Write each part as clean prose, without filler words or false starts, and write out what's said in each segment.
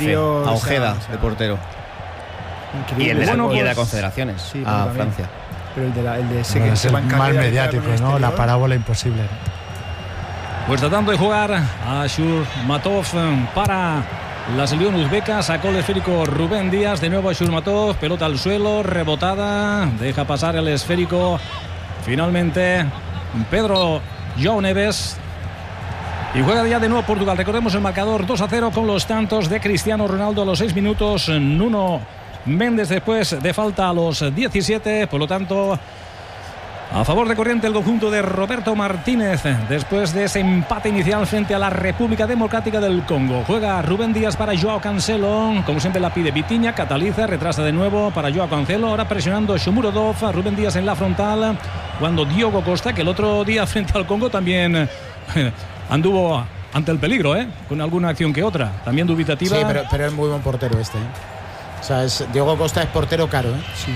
jefe, a Ojeda, de portero. Y el de la Confederaciones, sí, a Francia. Pero el de ese bueno, que se va en más carrera, mediático, ¿no? La parábola imposible. Pues tratando de jugar a Shurmatov para la selección uzbeca, sacó el esférico Rubén Díaz, de nuevo a Shurmatov, pelota al suelo, rebotada, deja pasar el esférico finalmente Pedro João Neves. Y juega ya de nuevo Portugal. Recordemos el marcador 2-0 con los tantos de Cristiano Ronaldo a los 6 minutos, Nuno Méndez después de falta a los 17. Por lo tanto, a favor de corriente el conjunto de Roberto Martínez después de ese empate inicial frente a la República Democrática del Congo. Juega Rubén Díaz para Joao Cancelo, como siempre la pide Vitinha, cataliza, retrasa de nuevo para Joao Cancelo, ahora presionando Shomurodov, Rubén Díaz en la frontal, cuando Diogo Costa, que el otro día frente al Congo también anduvo ante el peligro, con alguna acción que otra, también dubitativa. Sí, pero es muy buen portero este. O sea, Diogo Costa es portero caro, Sí.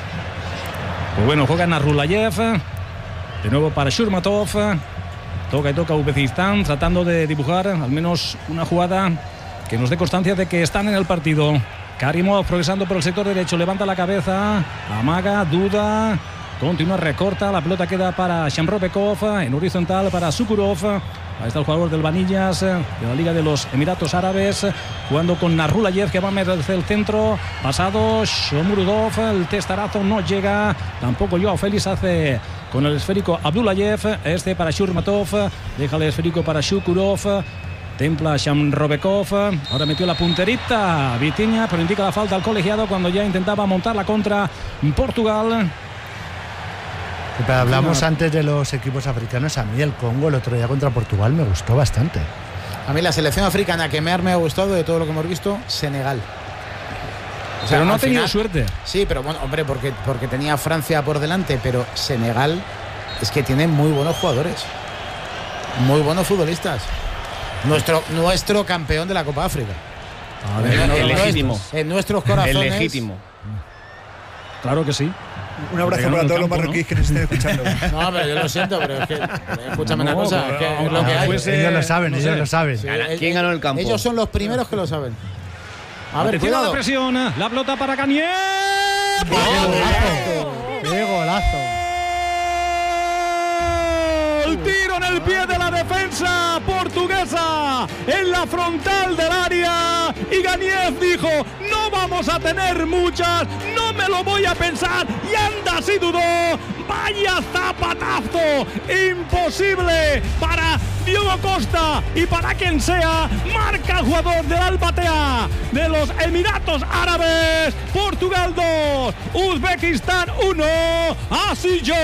Pues bueno, juega Narulayev, de nuevo para Shurmatov, toca y toca Uzbekistán, tratando de dibujar al menos una jugada que nos dé constancia de que están en el partido. Karimov progresando por el sector derecho, levanta la cabeza, amaga, duda, continúa, recorta, la pelota queda para Shamrobekov, en horizontal para Sukurov. Ahí está el jugador del Vanillas, de la Liga de los Emiratos Árabes, jugando con Narulayev, que va a meterse el centro, pasado Shomurodov, el testarazo no llega, tampoco Joao Félix hace con el esférico Abdullayev, este para Shurmatov, deja el esférico para Shukurov, templa Shamrobekov, ahora metió la punterita Vitinha, pero indica la falta al colegiado cuando ya intentaba montar la contra Portugal. Pero hablamos antes de los equipos africanos. A mí el Congo el otro día contra Portugal me gustó bastante. A mí la selección africana que me ha gustado de todo lo que hemos visto, Senegal. O sea, pero no ha tenido suerte. Sí, pero bueno, hombre, porque tenía Francia por delante, pero Senegal es que tiene muy buenos jugadores, muy buenos futbolistas. Nuestro campeón de la Copa África. El legítimo. En nuestros corazones. El legítimo. Claro que sí. Un abrazo para todos los marroquíes que nos estén escuchando. No, pero yo lo siento, pero es que escúchame una cosa, es que es lo que hay. Ellos lo saben, ellos lo saben. Sí, ¿Quién ganó el campo? Ellos son los primeros que lo saben. A ver, cuidado. cuidado. La presión, la pelota para Kanier. ¡Qué golazo! El tiro en el pie de la defensa portuguesa en la frontal del área, y Ganiev dijo: no vamos a tener muchas, no me lo voy a pensar, y anda si dudó. Vaya zapatazo imposible para Diogo Costa y para quien sea. Marca el jugador del Al-Batea de los Emiratos Árabes. Portugal 2, Uzbekistán 1. Así yo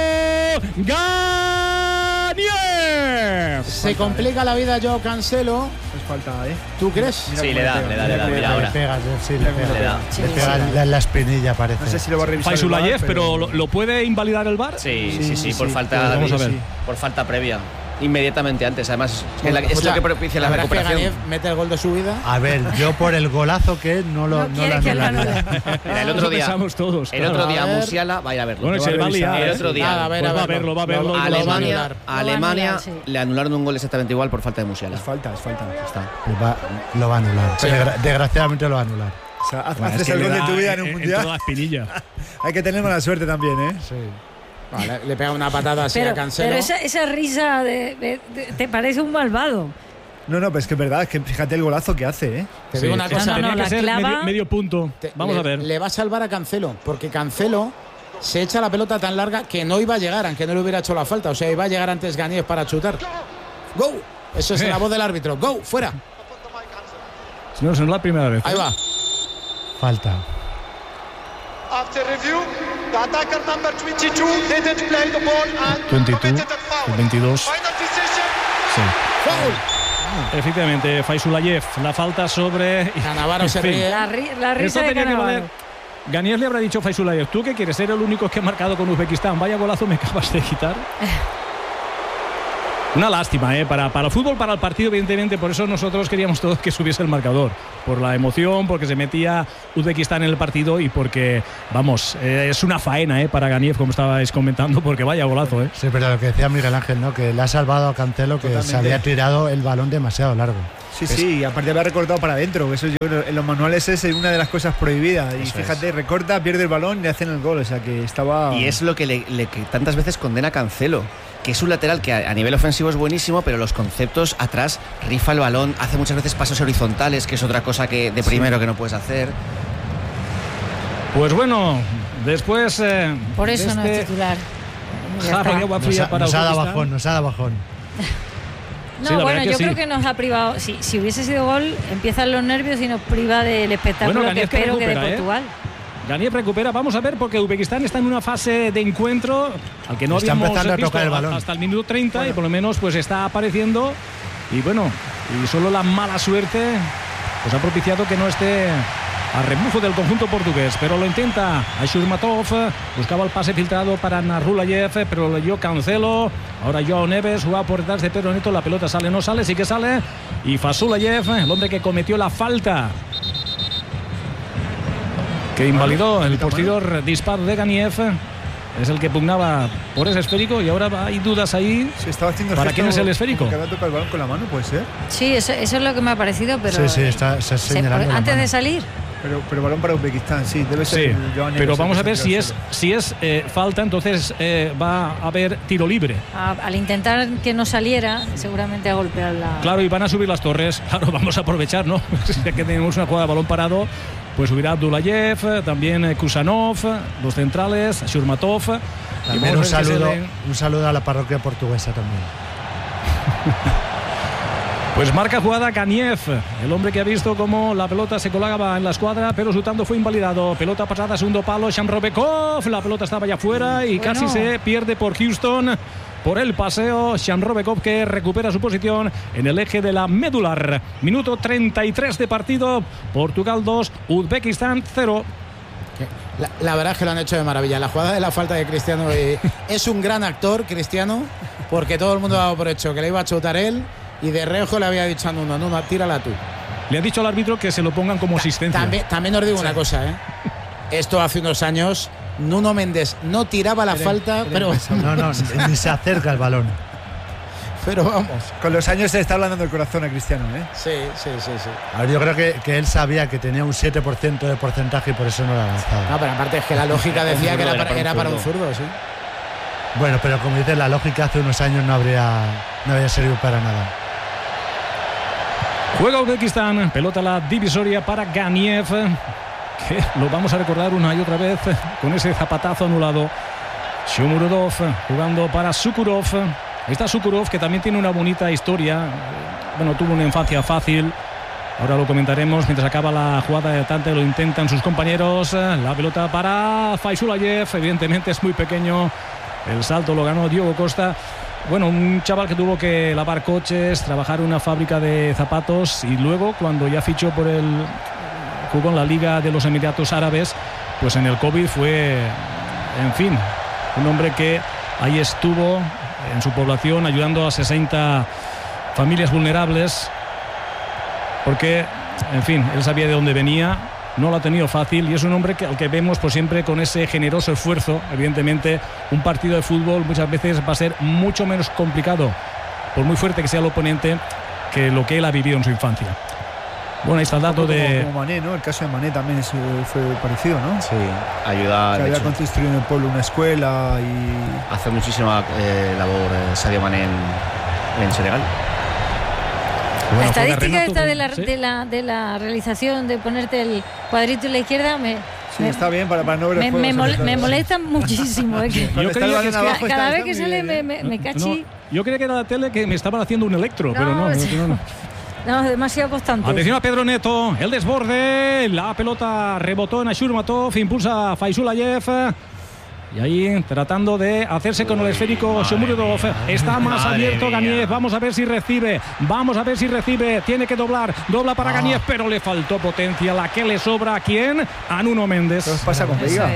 Ganiev. Se complica la vida Joao Cancelo. Es falta, ¿Tú crees? Sí, le da, mira ahora. Le pega en la espinilla, parece. No sé si lo va a revisar Faisulayev, pero ¿lo puede invalidar el VAR? Sí, por falta, vamos a ver. por falta previa. Inmediatamente antes, además es lo que propicia la recuperación. Ganiev mete el gol de su vida. A ver, yo por el golazo que no lo anularía. Mira, el otro día todos, el otro día Musiala, vaya a verlo. Bueno, se va a liar, el otro día a va a verlo. a Alemania le anularon un gol exactamente igual por falta de Musiala. Es falta. Está. Lo va a anular. Desgraciadamente lo va a anular. O sea, haces el gol de tu vida en un mundial. Toda espinilla. Hay que tener mala suerte también, Sí. Vale, le pega una patada así a Cancelo. Pero esa risa te parece un malvado. No, pero es que es verdad, es que fíjate el golazo que hace, Te digo una cosa. Tenía la que ser clava. medio punto. Vamos a ver. Le va a salvar a Cancelo, porque Cancelo se echa la pelota tan larga que no iba a llegar, aunque no le hubiera hecho la falta. O sea, iba a llegar antes Ganiev para chutar. ¡Go! Eso es la voz del árbitro. ¡Go! ¡Fuera! No, es la primera vez. Ahí va. Falta. After review, the attacker number 22 didn't play the ball and 22, committed a foul. el 22. Final decision. Sí. ¡Foul! Efectivamente, Faisulayev, la falta sobre Cannavaro se ríe. La risa Esto de tenía que valer. Cannavaro. Ganiev le habrá dicho a Faisulayev: tú que quieres ser el único que ha marcado con Uzbekistán, vaya golazo me acabas de quitar. Una lástima, para el fútbol, para el partido, evidentemente. Por eso nosotros queríamos todos que subiese el marcador. Por la emoción, porque se metía Uzbekistán en el partido y porque, vamos, es una faena para Ganiev, como estabais comentando, porque vaya golazo. Sí, pero lo que decía Miguel Ángel, ¿no? Que le ha salvado a Cancelo, que totalmente. Se había tirado el balón demasiado largo. Sí, y aparte había recortado para adentro. Eso yo en los manuales es una de las cosas prohibidas. Y fíjate, recorta, pierde el balón y le hacen el gol. O sea que estaba. Y es lo que que tantas veces condena Cancelo, que es un lateral que a nivel ofensivo es buenísimo, pero los conceptos atrás, rifa el balón, hace muchas veces pasos horizontales, que es otra cosa que de primero que no puedes hacer. Pues bueno, después. Por eso no es titular. Nos ha dado bajón. No, sí, bueno, yo sí. Creo que nos ha privado. Si hubiese sido gol, empiezan los nervios y nos priva del espectáculo que espero que de Portugal. Ganiev recupera, vamos a ver, porque Uzbekistán está en una fase de encuentro al que no está habíamos visto a tocar el balón hasta el minuto 30 y por lo menos pues está apareciendo y bueno, y solo la mala suerte pues ha propiciado que no esté a rebufo del conjunto portugués, pero lo intenta Ashurmatov, buscaba el pase filtrado para Narulayev, pero lo dio Cancelo. Ahora Joao Neves jugaba por detrás de Pedro Neto, la pelota sale, no sale, sí que sale, y Fasulayev, el hombre que cometió la falta que invalidó el posterior disparo de Ganiev, es el que pugnaba por ese esférico y ahora hay dudas ahí. Se estaba haciendo ¿Para quién es el esférico? Que había tocado el balón con la mano, puede ser. Sí, eso es lo que me ha parecido, pero sí, está señalando antes de salir. Pero balón para Uzbekistán, sí, debe ser. Sí, pero vamos a ver si es falta, entonces va a haber tiro libre. Al intentar que no saliera, seguramente a golpear la. Claro, y van a subir las torres. Claro, vamos a aprovechar, ¿no? Ya que tenemos una jugada de balón parado, pues subirá Abdullayev, también Kusanov, los centrales, Shurmatov. También un saludo a la parroquia portuguesa también. Pues marca jugada Ganiev, el hombre que ha visto cómo la pelota se colgaba en la escuadra, pero su tanto fue invalidado. Pelota pasada, segundo palo, Shamrobekov, la pelota estaba ya fuera y casi se pierde por Houston. Por el paseo, Shamrobekov, que recupera su posición en el eje de la medular. Minuto 33 de partido, Portugal 2, Uzbekistán 0. La verdad es que lo han hecho de maravilla. La jugada de la falta de Cristiano es un gran actor, Cristiano, porque todo el mundo ha dado por hecho que le iba a chutar él. Y de reojo le había dicho a Nuno, tírala tú. Le ha dicho al árbitro que se lo pongan como asistencia. También os digo una cosa, Esto hace unos años, Nuno Méndez no tiraba la falta, pero... No, ni se acerca el balón. Pero vamos. Con los años se está ablandando el corazón a Cristiano, Sí. A ver, yo creo que él sabía que tenía un 7% de porcentaje y por eso no lo ha lanzado. No, pero aparte es que la lógica decía que era para un zurdo, sí. Bueno, pero como dices, la lógica hace unos años no habría servido para nada. Juega Uzbekistán, pelota la divisoria para Ganiev, que lo vamos a recordar una y otra vez con ese zapatazo anulado. Shomurodov jugando para Sukurov. Ahí está Sukurov, que también tiene una bonita historia. Bueno, tuvo una infancia fácil. Ahora lo comentaremos mientras acaba la jugada de Tante, lo intentan sus compañeros. La pelota para Faisulayev, evidentemente es muy pequeño. El salto lo ganó Diogo Costa. Bueno, un chaval que tuvo que lavar coches, trabajar en una fábrica de zapatos y luego cuando ya fichó jugó en la Liga de los Emiratos Árabes, pues en el COVID fue, en fin, un hombre que ahí estuvo en su población ayudando a 60 familias vulnerables porque, en fin, él sabía de dónde venía. No lo ha tenido fácil y es un hombre al que vemos pues siempre con ese generoso esfuerzo. Evidentemente un partido de fútbol muchas veces va a ser mucho menos complicado, por muy fuerte que sea el oponente, que lo que él ha vivido en su infancia. Bueno, ahí está el dato como Mané, ¿no? El caso de Mané también fue parecido, ¿no? Sí, ayuda. Que había construido en el pueblo una escuela y... Hace muchísima labor Sadio Mané en Senegal. Bueno, la estadística esta de la realización, de ponerte el cuadrito en la izquierda, está bien para no ver me molesta muchísimo. Yo creía que cada vez que sale me cachi. Yo creía que era la tele que me estaban haciendo un electro, pero no. No, demasiado constante. Atención a Pedro Neto, el desborde, la pelota rebotó en Ashurmatov, impulsa a Faisulayev. Y ahí tratando de hacerse con el esférico Shomurodov. Está más abierto Ganiev. Vamos a ver si recibe. Tiene que dobla para Ganiev, pero le faltó potencia. La que le sobra a quién, a Nuno Méndez. ¿Qué pasa con Veiga?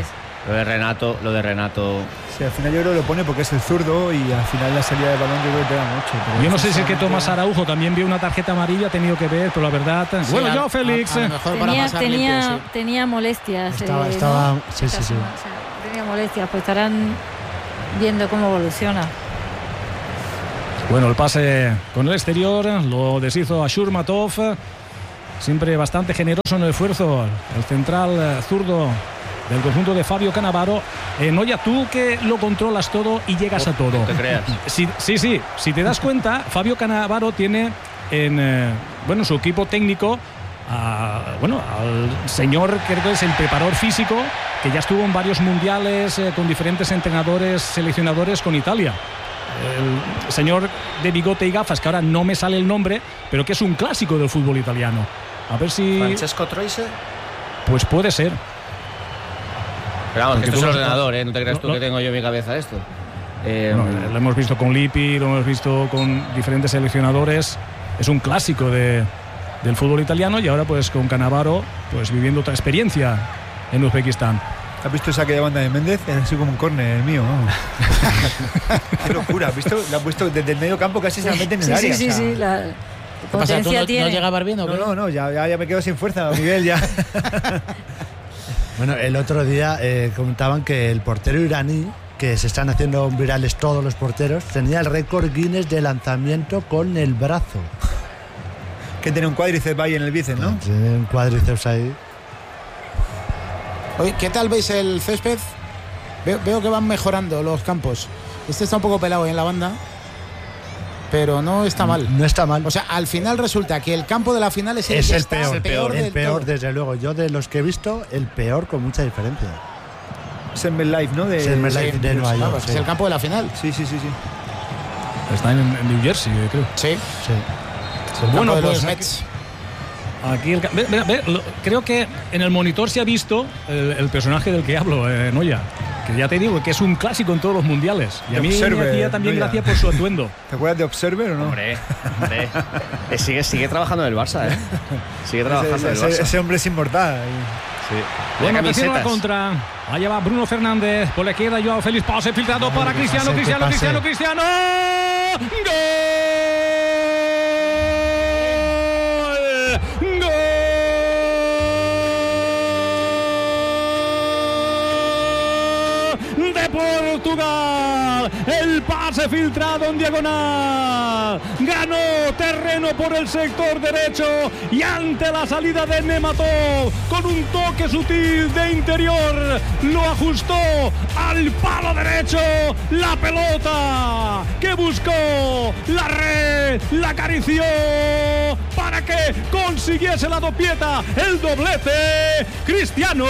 Lo de Renato. Sí, al final yo creo que lo pone porque es el zurdo y al final la salida de balón yo creo que te da mucho. Yo no sé si es que Tomás Araujo también vio una tarjeta amarilla, ha tenido que ver, pero la verdad. Sí, bueno, yo, Félix. Tenía molestias. Estaba. Sí. Tenía molestias, pues estarán viendo cómo evoluciona. Bueno, el pase con el exterior lo deshizo Ashur Matov. Siempre bastante generoso en el esfuerzo. El central zurdo del conjunto de Fabio Cannavaro. Noya, tú que lo controlas todo y llegas a todo. No te creas. Sí. Si te das cuenta, Fabio Cannavaro tiene en su equipo técnico al señor, creo que es el preparador físico, que ya estuvo en varios mundiales con diferentes entrenadores, seleccionadores con Italia. El señor de bigote y gafas, que ahora no me sale el nombre, pero que es un clásico del fútbol italiano. A ver si... ¿Francesco Troise? Pues puede ser. Pero vamos, que esto es el ordenador, no te creas tú que tengo yo en mi cabeza esto. Lo hemos visto con Lippi, lo hemos visto con diferentes seleccionadores. Es un clásico del fútbol italiano y ahora pues con Cannavaro pues viviendo otra experiencia en Uzbekistán. ¿Has visto esa que de banda de Méndez? Es así como un córner el mío. Qué locura, ¿has visto? La ha puesto desde el medio campo, casi se la mete en el área. Sí. La potencia tiene. ¿No llegabas bien o qué? No, ya me quedo sin fuerza, Miguel, ya. Bueno, el otro día comentaban que el portero iraní, que se están haciendo virales todos los porteros, tenía el récord Guinness de lanzamiento con el brazo. Que tiene un cuádriceps ahí en el bíceps, ¿no? Tiene un cuádriceps ahí. Oye, ¿qué tal veis el césped? Veo que van mejorando los campos. Este está un poco pelado en la banda, pero no está mal. No está mal. O sea, al final resulta que el campo de la final es el peor. El peor, desde luego. Yo de los que he visto, el peor con mucha diferencia. Semmer Life, ¿no? Semmer Life de Nueva York. Es el campo de la final. Sí. Está en New Jersey, creo. Sí. Bueno, de pues los Mets. Aquí creo que en el monitor se ha visto el personaje del que hablo, Noya, que ya te digo que es un clásico en todos los mundiales y a mí me hacía también gracia por su atuendo. ¿Te acuerdas de Observer o no? Hombre. Sigue trabajando en el Barça, Sigue trabajando en el Barça. Ese hombre es inmortal. Sí. Bueno, atención a la contra. Allá va Bruno Fernández. Por la izquierda Joao Félix. Pase filtrado para Cristiano. ¡Gol! De Portugal, el pase filtrado en diagonal, ganó terreno por el sector derecho y ante la salida de Nematov con un toque sutil de interior lo ajustó al palo derecho, la pelota que buscó la red, la acarició para que consiguiese la dopieta, el doblete Cristiano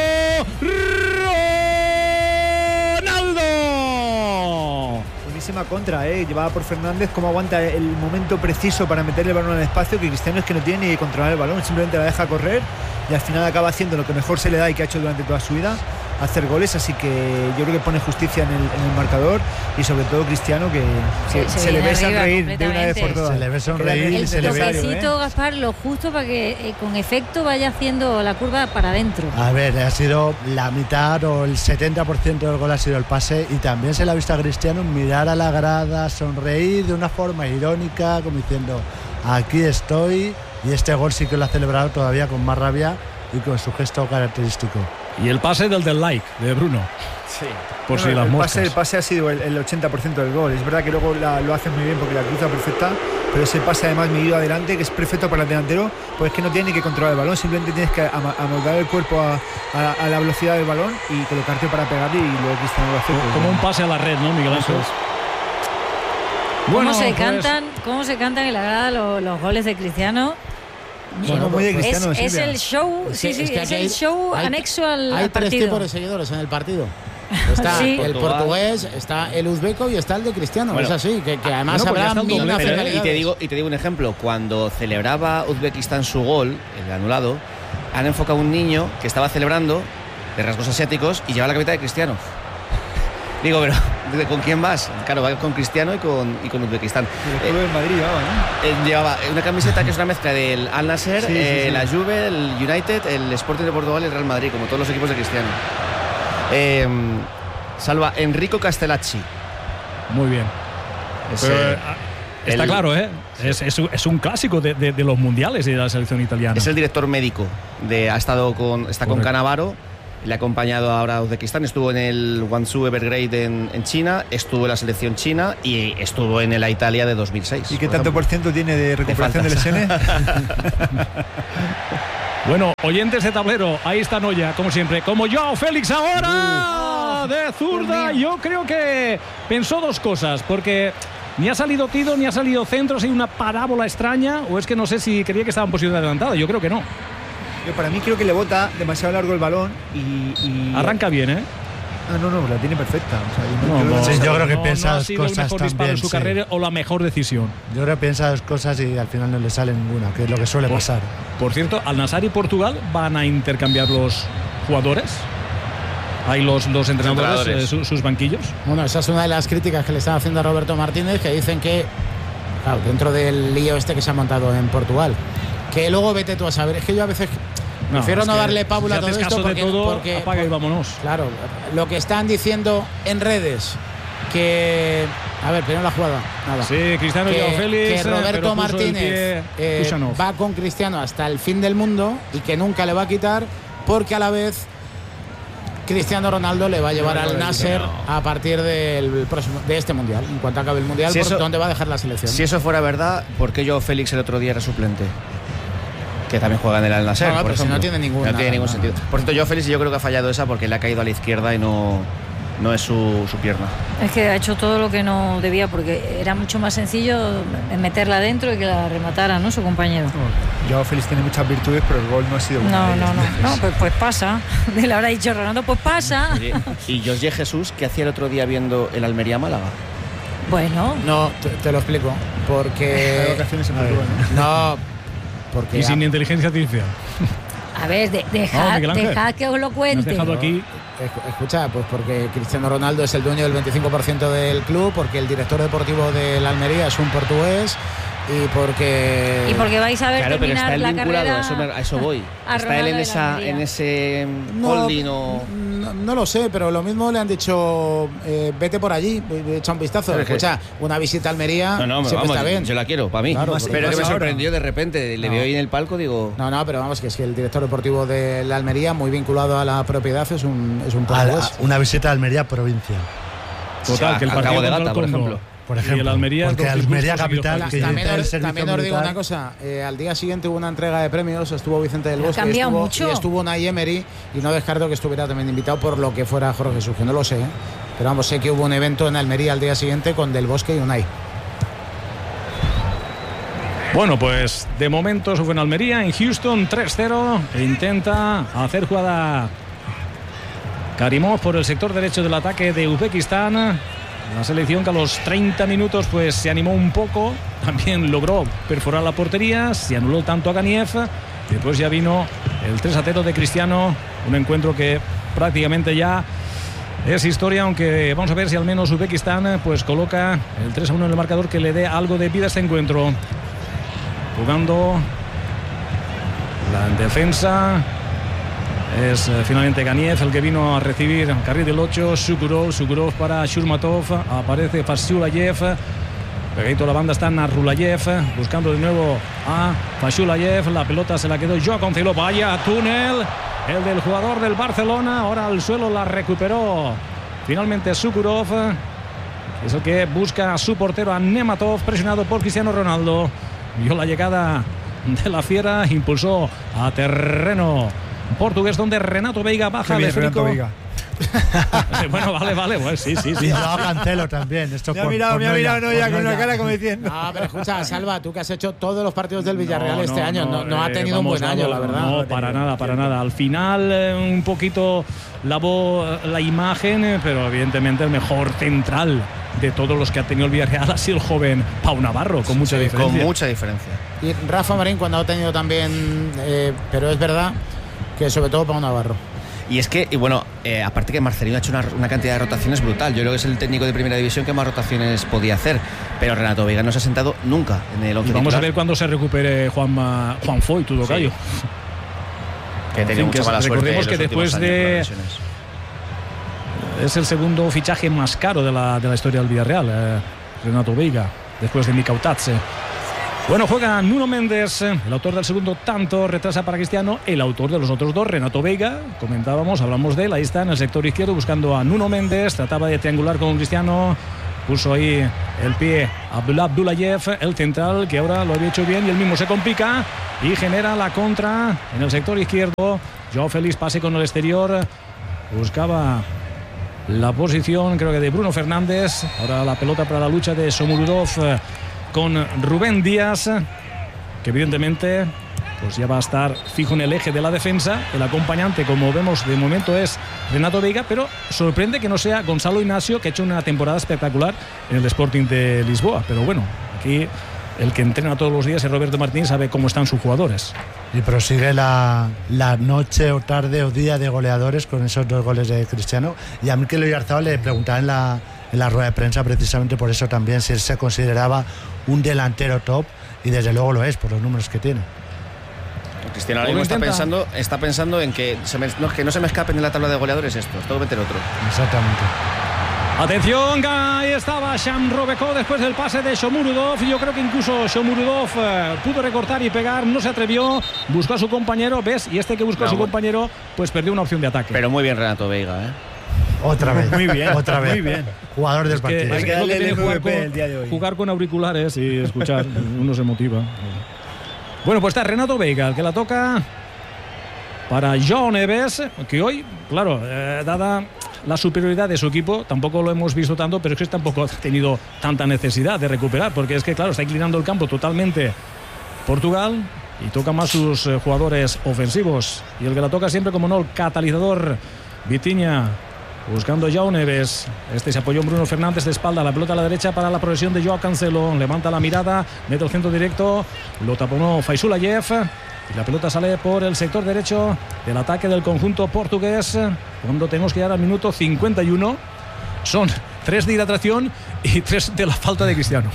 Ronaldo. Buenísima contra, llevada por Fernández, cómo aguanta el momento preciso para meterle el balón al espacio, que Cristiano es que no tiene ni controlar el balón, simplemente la deja correr y al final acaba haciendo lo que mejor se le da y que ha hecho durante toda su vida, hacer goles, así que yo creo que pone justicia en el marcador y sobre todo Cristiano, que se le ve sonreír de una vez por todas. Se le ve sonreír y se le ve. El toquecito, Gaspar, lo justo para que con efecto vaya haciendo la curva para adentro. A ver, ha sido la mitad o el 70% del gol ha sido el pase y también se le ha visto a Cristiano mirar a la grada, sonreír de una forma irónica, como diciendo, aquí estoy, y este gol sí que lo ha celebrado todavía con más rabia y con su gesto característico. Y el pase del like de Bruno. Sí. Por si las moscas. El pase ha sido el 80% del gol. Es verdad que luego lo hace muy bien porque la cruza perfecta, pero ese pase además medido adelante, que es perfecto para el delantero, pues es que no tiene ni que controlar el balón, simplemente tienes que amoldar el cuerpo a la velocidad del balón y colocarte para pegarle, y luego Cristiano lo hace. Como un pase a la red, ¿no, Miguel Ángel? Bueno, ¿Cómo se cantan en la grada los goles de Cristiano? Bueno, muy de Cristiano, es el show, es el show anexo al partido. Hay tres tipos de seguidores en el partido. Está el portugués, está el uzbeco y está el de Cristiano. Bueno, es así, que además habrá mil nacionalidades. Y te digo un ejemplo. Cuando celebraba Uzbekistán su gol, el anulado, han enfocado a un niño que estaba celebrando de rasgos asiáticos y lleva la camiseta de Cristiano. Digo, pero ¿con quién más? Claro, va con Cristiano y con Uzbekistán. El club de Madrid llevaba una camiseta que es una mezcla del Al Nassr, la Juve, el United, el Sporting de Portugal y el Real Madrid, como todos los equipos de Cristiano. Salva Enrico Castellacci. Muy bien. Pero, está claro, ¿eh? Es un clásico de los mundiales y de la selección italiana. Es el director médico. Está con Cannavaro. Le ha acompañado ahora a Uzbekistán. Estuvo en el Guangzhou Evergrande en China. Estuvo en la selección china y estuvo en la Italia de 2006. ¿Y qué tanto por ciento tiene de recuperación de lesiones? Bueno, oyentes de tablero, ahí está Noya, como siempre. Como Joao Félix ahora de zurda. Yo creo que pensó dos cosas, porque ni ha salido tiro, ni ha salido centro, hay una parábola extraña, o es que no sé si creía que estaba en posición adelantada. Yo creo que no. Yo para mí creo que le bota demasiado largo el balón y... Arranca bien, ¿eh? No, la tiene perfecta. O sea, yo creo que piensa no dos ha sido cosas el mejor disparo también. en su carrera o la mejor decisión. Yo creo que piensa dos cosas y al final no le sale ninguna, que es lo que suele pasar. Por cierto, Al-Nassr y Portugal van a intercambiar los jugadores. Hay los entrenadores, sus banquillos. Bueno, esa es una de las críticas que le están haciendo a Roberto Martínez, que dicen que, claro, dentro del lío que se ha montado en Portugal, que luego vete tú a saber. Es que yo a veces prefiero no darle pábula a todo esto porque apaga y vámonos. Claro, lo que están diciendo en redes, que... A ver, primero la jugada. Nada. Sí, Cristiano y Joao Félix. Que Roberto Martínez va con Cristiano hasta el fin del mundo y que nunca le va a quitar, porque a la vez Cristiano Ronaldo le va a llevar al Nasser a partir de este mundial. En cuanto acabe el mundial, ¿dónde va a dejar la selección? Si eso fuera verdad, ¿por qué Joao Félix el otro día era suplente? Que también juega en el Al-Nassr, por ejemplo. Si no tiene ningún sentido. Por cierto, Joao Félix yo creo que ha fallado esa porque le ha caído a la izquierda y no es su pierna. Es que ha hecho todo lo que no debía, porque era mucho más sencillo meterla adentro y que la rematara, ¿no?, su compañero. Joao Félix tiene muchas virtudes, pero el gol no ha sido bueno. No, pues pasa. Le habrá dicho Ronaldo, pues pasa. Oye, ¿y Jorge Jesús qué hacía el otro día viendo el Almería-Málaga? Bueno. No, te lo explico. Porque... vacaciones en Portugal, ¿no? Porque... Y sin inteligencia artificial. A ver, dejad que os lo cuente. Dejado aquí. Escucha, pues porque Cristiano Ronaldo es el dueño del 25% del club, porque el director deportivo del Almería es un portugués y porque vais a ver, claro, terminar pero está la vinculado, carrera a eso voy. ¿Está él en ese holding o...? No lo sé, pero lo mismo le han dicho vete por allí, echa un vistazo. Pero escucha, una visita a Almería siempre está bien. Yo la quiero, para mí. Claro, pero que me sorprendió de repente, le veo ahí en el palco, digo... No, pero vamos, que es que el director deportivo de la Almería, muy vinculado a la propiedad, es un portugués. Una visita a Almería provincia. Total, que el partido de Gata, por ejemplo. Y el Almería, porque Almería capital, que también os digo una cosa, al día siguiente hubo una entrega de premios, estuvo Vicente del Bosque y estuvo Unai Emery, y no descarto que estuviera también invitado por lo que fuera Jorge Jesús, que no lo sé, pero vamos, sé que hubo un evento en Almería al día siguiente con Del Bosque y Unai. Bueno, pues de momento eso fue en Almería. En Houston 3-0 intenta hacer jugada Karimov por el sector derecho del ataque de Uzbekistán. La selección que a los 30 minutos pues se animó un poco, también logró perforar la portería, se anuló tanto a Ganiev, y después ya vino el 3-0 de Cristiano, un encuentro que prácticamente ya es historia, aunque vamos a ver si al menos Uzbekistán pues coloca el 3-1 en el marcador que le dé algo de vida a este encuentro. Jugando la defensa es finalmente Ganiev el que vino a recibir carril del 8. Sukurov para Shurmatov, aparece Fashulayev, pegadito a la banda está Narulayev, buscando de nuevo a Fashulayev, la pelota se la quedó Joao Cancelo, vaya túnel el del jugador del Barcelona, ahora al suelo la recuperó finalmente Sukurov, es el que busca a su portero, a Nematov, presionado por Cristiano Ronaldo, vio la llegada de la fiera, impulsó a terreno portugués donde Renato Veiga baja el esférico. Bueno, vale, pues sí. Y Joao Cancelo también. Me ha mirado no ya con una cara como diciendo. No, pero escucha, Salva, tú que has hecho todos los partidos del Villarreal este año, no ha tenido un buen año, la verdad. No, para nada. Al final un poquito lavó la imagen, pero evidentemente el mejor central de todos los que ha tenido el Villarreal ha sido el joven Pau Navarro, con mucha diferencia. Y Rafa Marín cuando ha tenido también, pero es verdad que sobre todo Pau Navarro. Y es que, aparte que Marcelino ha hecho una cantidad de rotaciones brutal. Yo creo que es el técnico de primera división que más rotaciones podía hacer. Pero Renato Veiga no se ha sentado nunca en el 11 titular. Vamos a ver cuándo se recupere Juan Foy, tu tocayo. Sí. Que tenía mucha mala suerte. Recordemos que después de es el segundo fichaje más caro de la historia del Villarreal, Renato Veiga, después de Mikautadze. Bueno, juega Nuno Méndez, el autor del segundo tanto, retrasa para Cristiano, el autor de los otros dos, Renato Veiga, hablamos de él, ahí está en el sector izquierdo buscando a Nuno Méndez, trataba de triangular con Cristiano, puso ahí el pie a Abdullayev, el central, que ahora lo había hecho bien y él mismo se complica y genera la contra en el sector izquierdo. Joao Félix pase con el exterior, buscaba la posición, creo que de Bruno Fernández, ahora la pelota para la lucha de Shomurodov con Rubén Díaz, que evidentemente pues ya va a estar fijo en el eje de la defensa. El acompañante, como vemos de momento, es Renato Veiga, pero sorprende que no sea Gonzalo Ignacio, que ha hecho una temporada espectacular en el Sporting de Lisboa. Pero bueno, aquí el que entrena todos los días es Roberto Martínez, sabe cómo están sus jugadores. Y prosigue la noche o tarde o día de goleadores con esos 2 goles de Cristiano. Y a Mikel Oyarzabal le preguntaba en la rueda de prensa precisamente por eso también, si él se consideraba un delantero top, y desde luego lo es por los números que tiene. Cristiano ahora mismo está pensando en que no se me escapen de la tabla de goleadores esto, tengo que meter otro. Exactamente. Atención, ahí estaba Shamrobekov después del pase de Shomurodov. Yo creo que incluso Shomurodov pudo recortar y pegar, no se atrevió, buscó a su compañero, ¿ves? Y que buscó a su compañero, pues perdió una opción de ataque. Pero muy bien Renato Veiga, Otra vez. Muy bien, otra vez. Muy bien. Jugador del partido. Hay que darle el MVP el día de hoy. Jugar con auriculares y escuchar, uno se motiva. Bueno, pues está Renato Veiga, el que la toca para Joao Neves, que hoy, claro, dada la superioridad de su equipo, tampoco lo hemos visto tanto, pero es que tampoco ha tenido tanta necesidad de recuperar, porque es que, claro, está inclinando el campo totalmente Portugal y toca más sus jugadores ofensivos. Y el que la toca siempre, como no, el catalizador Vitinha, buscando Joao Neves. Se apoyó en Bruno Fernández de espalda, la pelota a la derecha para la progresión de Joao Cancelo, levanta la mirada, mete el centro directo, lo taponó Faisulayev y la pelota sale por el sector derecho del ataque del conjunto portugués, cuando tenemos que llegar al minuto 51. Son 3 de hidratación y 3 de la falta de Cristiano.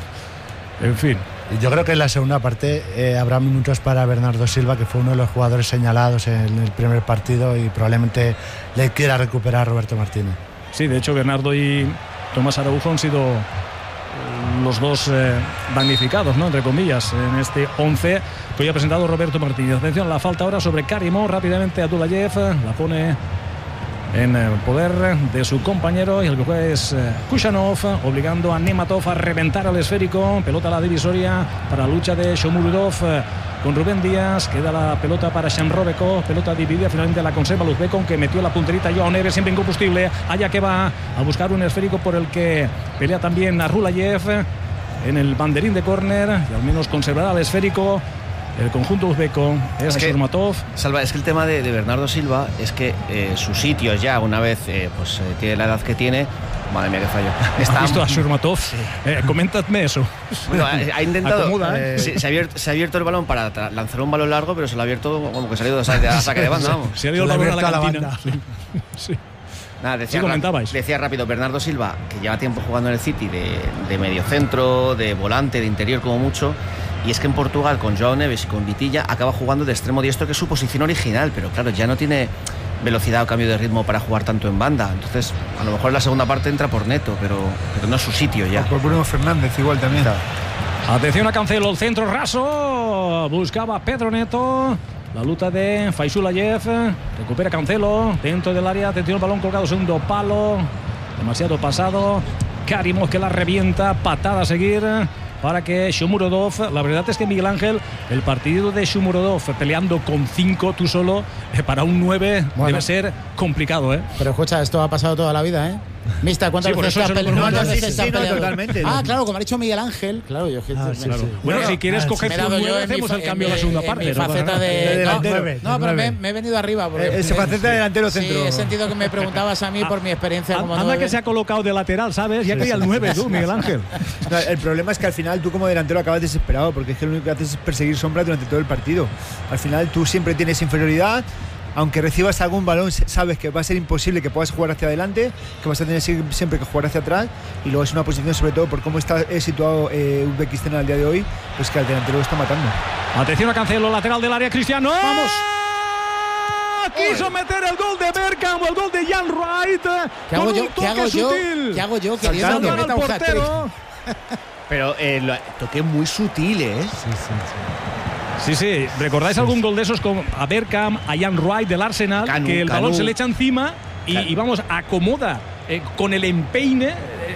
En fin. Yo creo que en la segunda parte habrá minutos para Bernardo Silva, que fue uno de los jugadores señalados en el primer partido, y probablemente le quiera recuperar Roberto Martínez. Sí, de hecho Bernardo y Tomás Araujo han sido los dos damnificados, ¿no?, entre comillas, en este 11 que hoy ha presentado Roberto Martínez. Atención, la falta ahora sobre Karimov, rápidamente Abdullayev la pone en el poder de su compañero, y el que juega es Kushanov, obligando a Nematov a reventar al esférico. Pelota a la divisoria para la lucha de Shomurodov con Rubén Díaz. Queda la pelota para Shamrobekov, pelota dividida, finalmente la conserva Luzbekov, que metió la punterita Joao Neves, siempre incombustible, allá que va a buscar un esférico por el que pelea también a Rulayev en el banderín de córner, y al menos conservará el esférico el conjunto uzbeco. Es que Shurmatov. Salva, es que el tema de Bernardo Silva es que su sitio ya, una vez tiene la edad que tiene. Madre mía, qué fallo. ¿Has visto a Shurmatov? Sí. Coméntame eso. Bueno, ha intentado. Se ha abierto el balón para lanzar un balón largo, pero se lo ha abierto como que ha salido de saque de banda. Vamos. Se ha ido el balón a la cantina. Sí. Nada, decía rápido Bernardo Silva, que lleva tiempo jugando en el City de mediocentro, de volante, de interior como mucho. Y es que en Portugal, con Joao Neves y con Vitilla, acaba jugando de extremo diestro, que es su posición original, pero claro, ya no tiene velocidad o cambio de ritmo para jugar tanto en banda. Entonces, a lo mejor en la segunda parte entra por Neto, pero no es su sitio ya. O por Bruno Fernández igual también. Atención a Cancelo, el centro raso, buscaba Pedro Neto. La lucha de Faisulayev, recupera Cancelo dentro del área, atención, el balón colgado, segundo palo, demasiado pasado. Karimov, que la revienta, patada a seguir para que Shomurodov. La verdad es que, Miguel Ángel, el partido de Shomurodov peleando con 5 tú solo, para un 9 debe ser complicado, ¿eh? Pero escucha, esto ha pasado toda la vida, ¿eh? Mista, ¿cuántas veces has peleado? Totalmente. Claro, como ha dicho Miguel Ángel. Claro, yo claro. Bueno, si quieres coger tu 9, hacemos el cambio en la segunda parte. Faceta de delantero. No, pero me he venido arriba. Ese faceta de delantero centro. Sí, he sentido que me preguntabas a mí por mi experiencia como 9. Anda que se ha colocado de lateral, ¿sabes? Ya quería el 9 tú, Miguel Ángel. No, el problema es que al final tú como delantero acabas desesperado, porque es que lo único que haces es perseguir sombras durante todo el partido. Al final tú siempre tienes inferioridad. Aunque recibas algún balón, sabes que va a ser imposible que puedas jugar hacia adelante, que vas a tener siempre que jugar hacia atrás, y luego es una posición, sobre todo por cómo está situado Uzbekistán al día de hoy, pues que al delantero lo está matando. Atención a Cancelo, lateral del área, Cristiano. ¡Vamos! quiso meter el gol de Bergkamp o el gol de Jan Wright. ¿Qué hago yo? ¿Qué hago yo? Queriendo que meta un hat-trick. Pero toque muy sutil, ¿eh? Sí. ¿Recordáis algún gol de esos con a Bergkamp, a Jan Wright del Arsenal? Que el balón se le echa encima y vamos, acomoda con el empeine,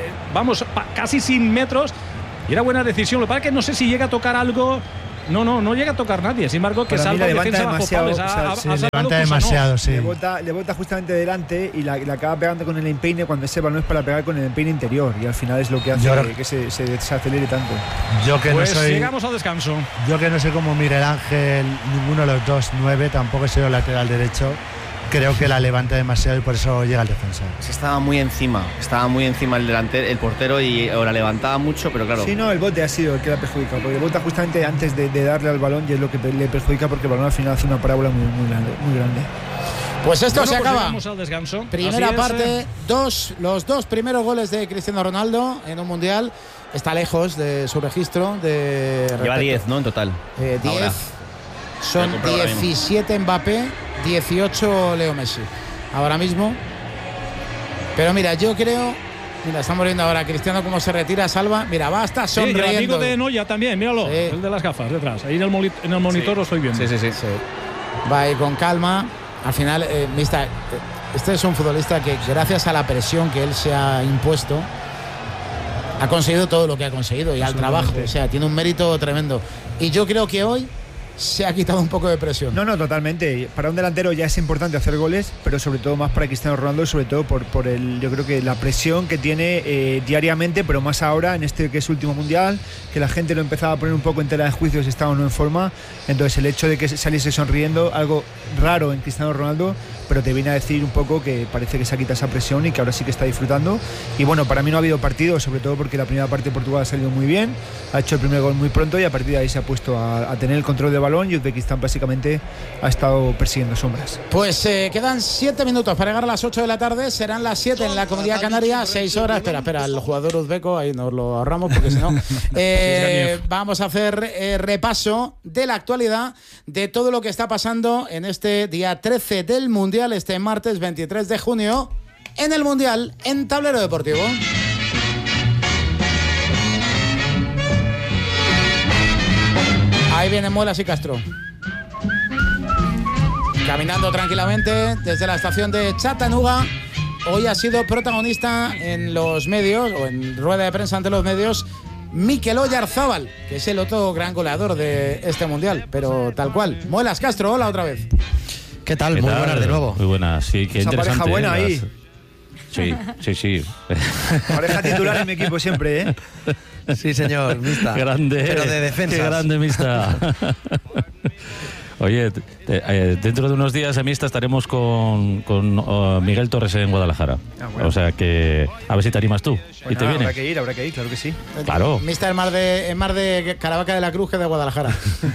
casi sin metros. Y era buena decisión. Lo que pasa es que no sé si llega a tocar algo. No llega a tocar nadie. Sin embargo, que salva defensa bajo palos. Levanta demasiado, sí. Le bota justamente delante y la acaba pegando con el empeine cuando ese balón es para pegar con el empeine interior. Y al final es lo que hace que se desacelere tanto. Llegamos al descanso. Yo que no soy como Miguel Ángel, ninguno de los dos 9, tampoco he sido lateral derecho. Creo que la levanta demasiado y por eso llega al defensa. Estaba muy encima el delantero, el portero, o la levantaba mucho, pero claro. Sí, no, el bote ha sido el que la perjudica, porque bota justamente antes de darle al balón y es lo que le perjudica, porque el balón al final hace una parábola muy grande. Pues esto se acaba. Vamos al descanso. Primera parte, los dos primeros goles de Cristiano Ronaldo en un mundial. Está lejos de su registro. Lleva 10, ¿no? En total. 10. Son 17 Mbappé, 18 Leo Messi. Ahora mismo. Pero mira, yo creo. Mira, estamos viendo ahora a Cristiano cómo se retira, salva. Mira, va hasta sonriendo. El amigo de Noya también, míralo. Sí. El de las gafas detrás. Ahí en el monitor lo estoy viendo. Sí. Va ahí con calma. Al final, este es un futbolista que, gracias a la presión que él se ha impuesto, ha conseguido todo lo que ha conseguido y al trabajo. O sea, tiene un mérito tremendo. Y yo creo que hoy se ha quitado un poco de presión. No, totalmente. Para un delantero ya es importante hacer goles, pero sobre todo más para Cristiano Ronaldo, sobre todo por yo creo que la presión que tiene diariamente, pero más ahora en este que es su último mundial, que la gente lo empezaba a poner un poco en tela de juicio si estaba o no en forma. Entonces el hecho de que saliese sonriendo, algo raro en Cristiano Ronaldo, pero te viene a decir un poco que parece que se ha quitado esa presión y que ahora sí que está disfrutando. Y bueno, para mí no ha habido partido, sobre todo porque la primera parte de Portugal ha salido muy bien, ha hecho el primer gol muy pronto y a partir de ahí se ha puesto a tener el control del balón y Uzbekistán básicamente ha estado persiguiendo sombras. Pues quedan 7 minutos para llegar a las 8 de la tarde, serán las 7 en la Comunidad Canaria, 6 horas. Espera, el jugador uzbeco, ahí nos lo ahorramos porque si no vamos a hacer repaso de la actualidad de todo lo que está pasando en este día 13 del Mundial, este martes 23 de junio, en el Mundial en Tablero Deportivo. Ahí vienen Muelas y Castro. Caminando tranquilamente desde la estación de Chattanooga. Hoy ha sido protagonista en los medios, o en rueda de prensa ante los medios, Mikel Oyarzábal, que es el otro gran goleador de este mundial. Pero tal cual. Muelas, Castro, hola otra vez. ¿Qué tal? Muy buenas de nuevo. Muy buenas, sí, qué esa interesante. Pareja buena ahí. Sí. Pareja titular en mi equipo siempre, ¿eh? Sí, señor, mixta. Grande. Pero de defensa. Qué grande, mixta. Oye, dentro de unos días, Mixta, estaremos con Miguel Torres en Guadalajara. Bueno. O sea que a ver si te animas tú. Pues y te vienes. Habrá que ir, claro que sí. Claro. Mixta es más de Caravaca de la Cruz que de Guadalajara.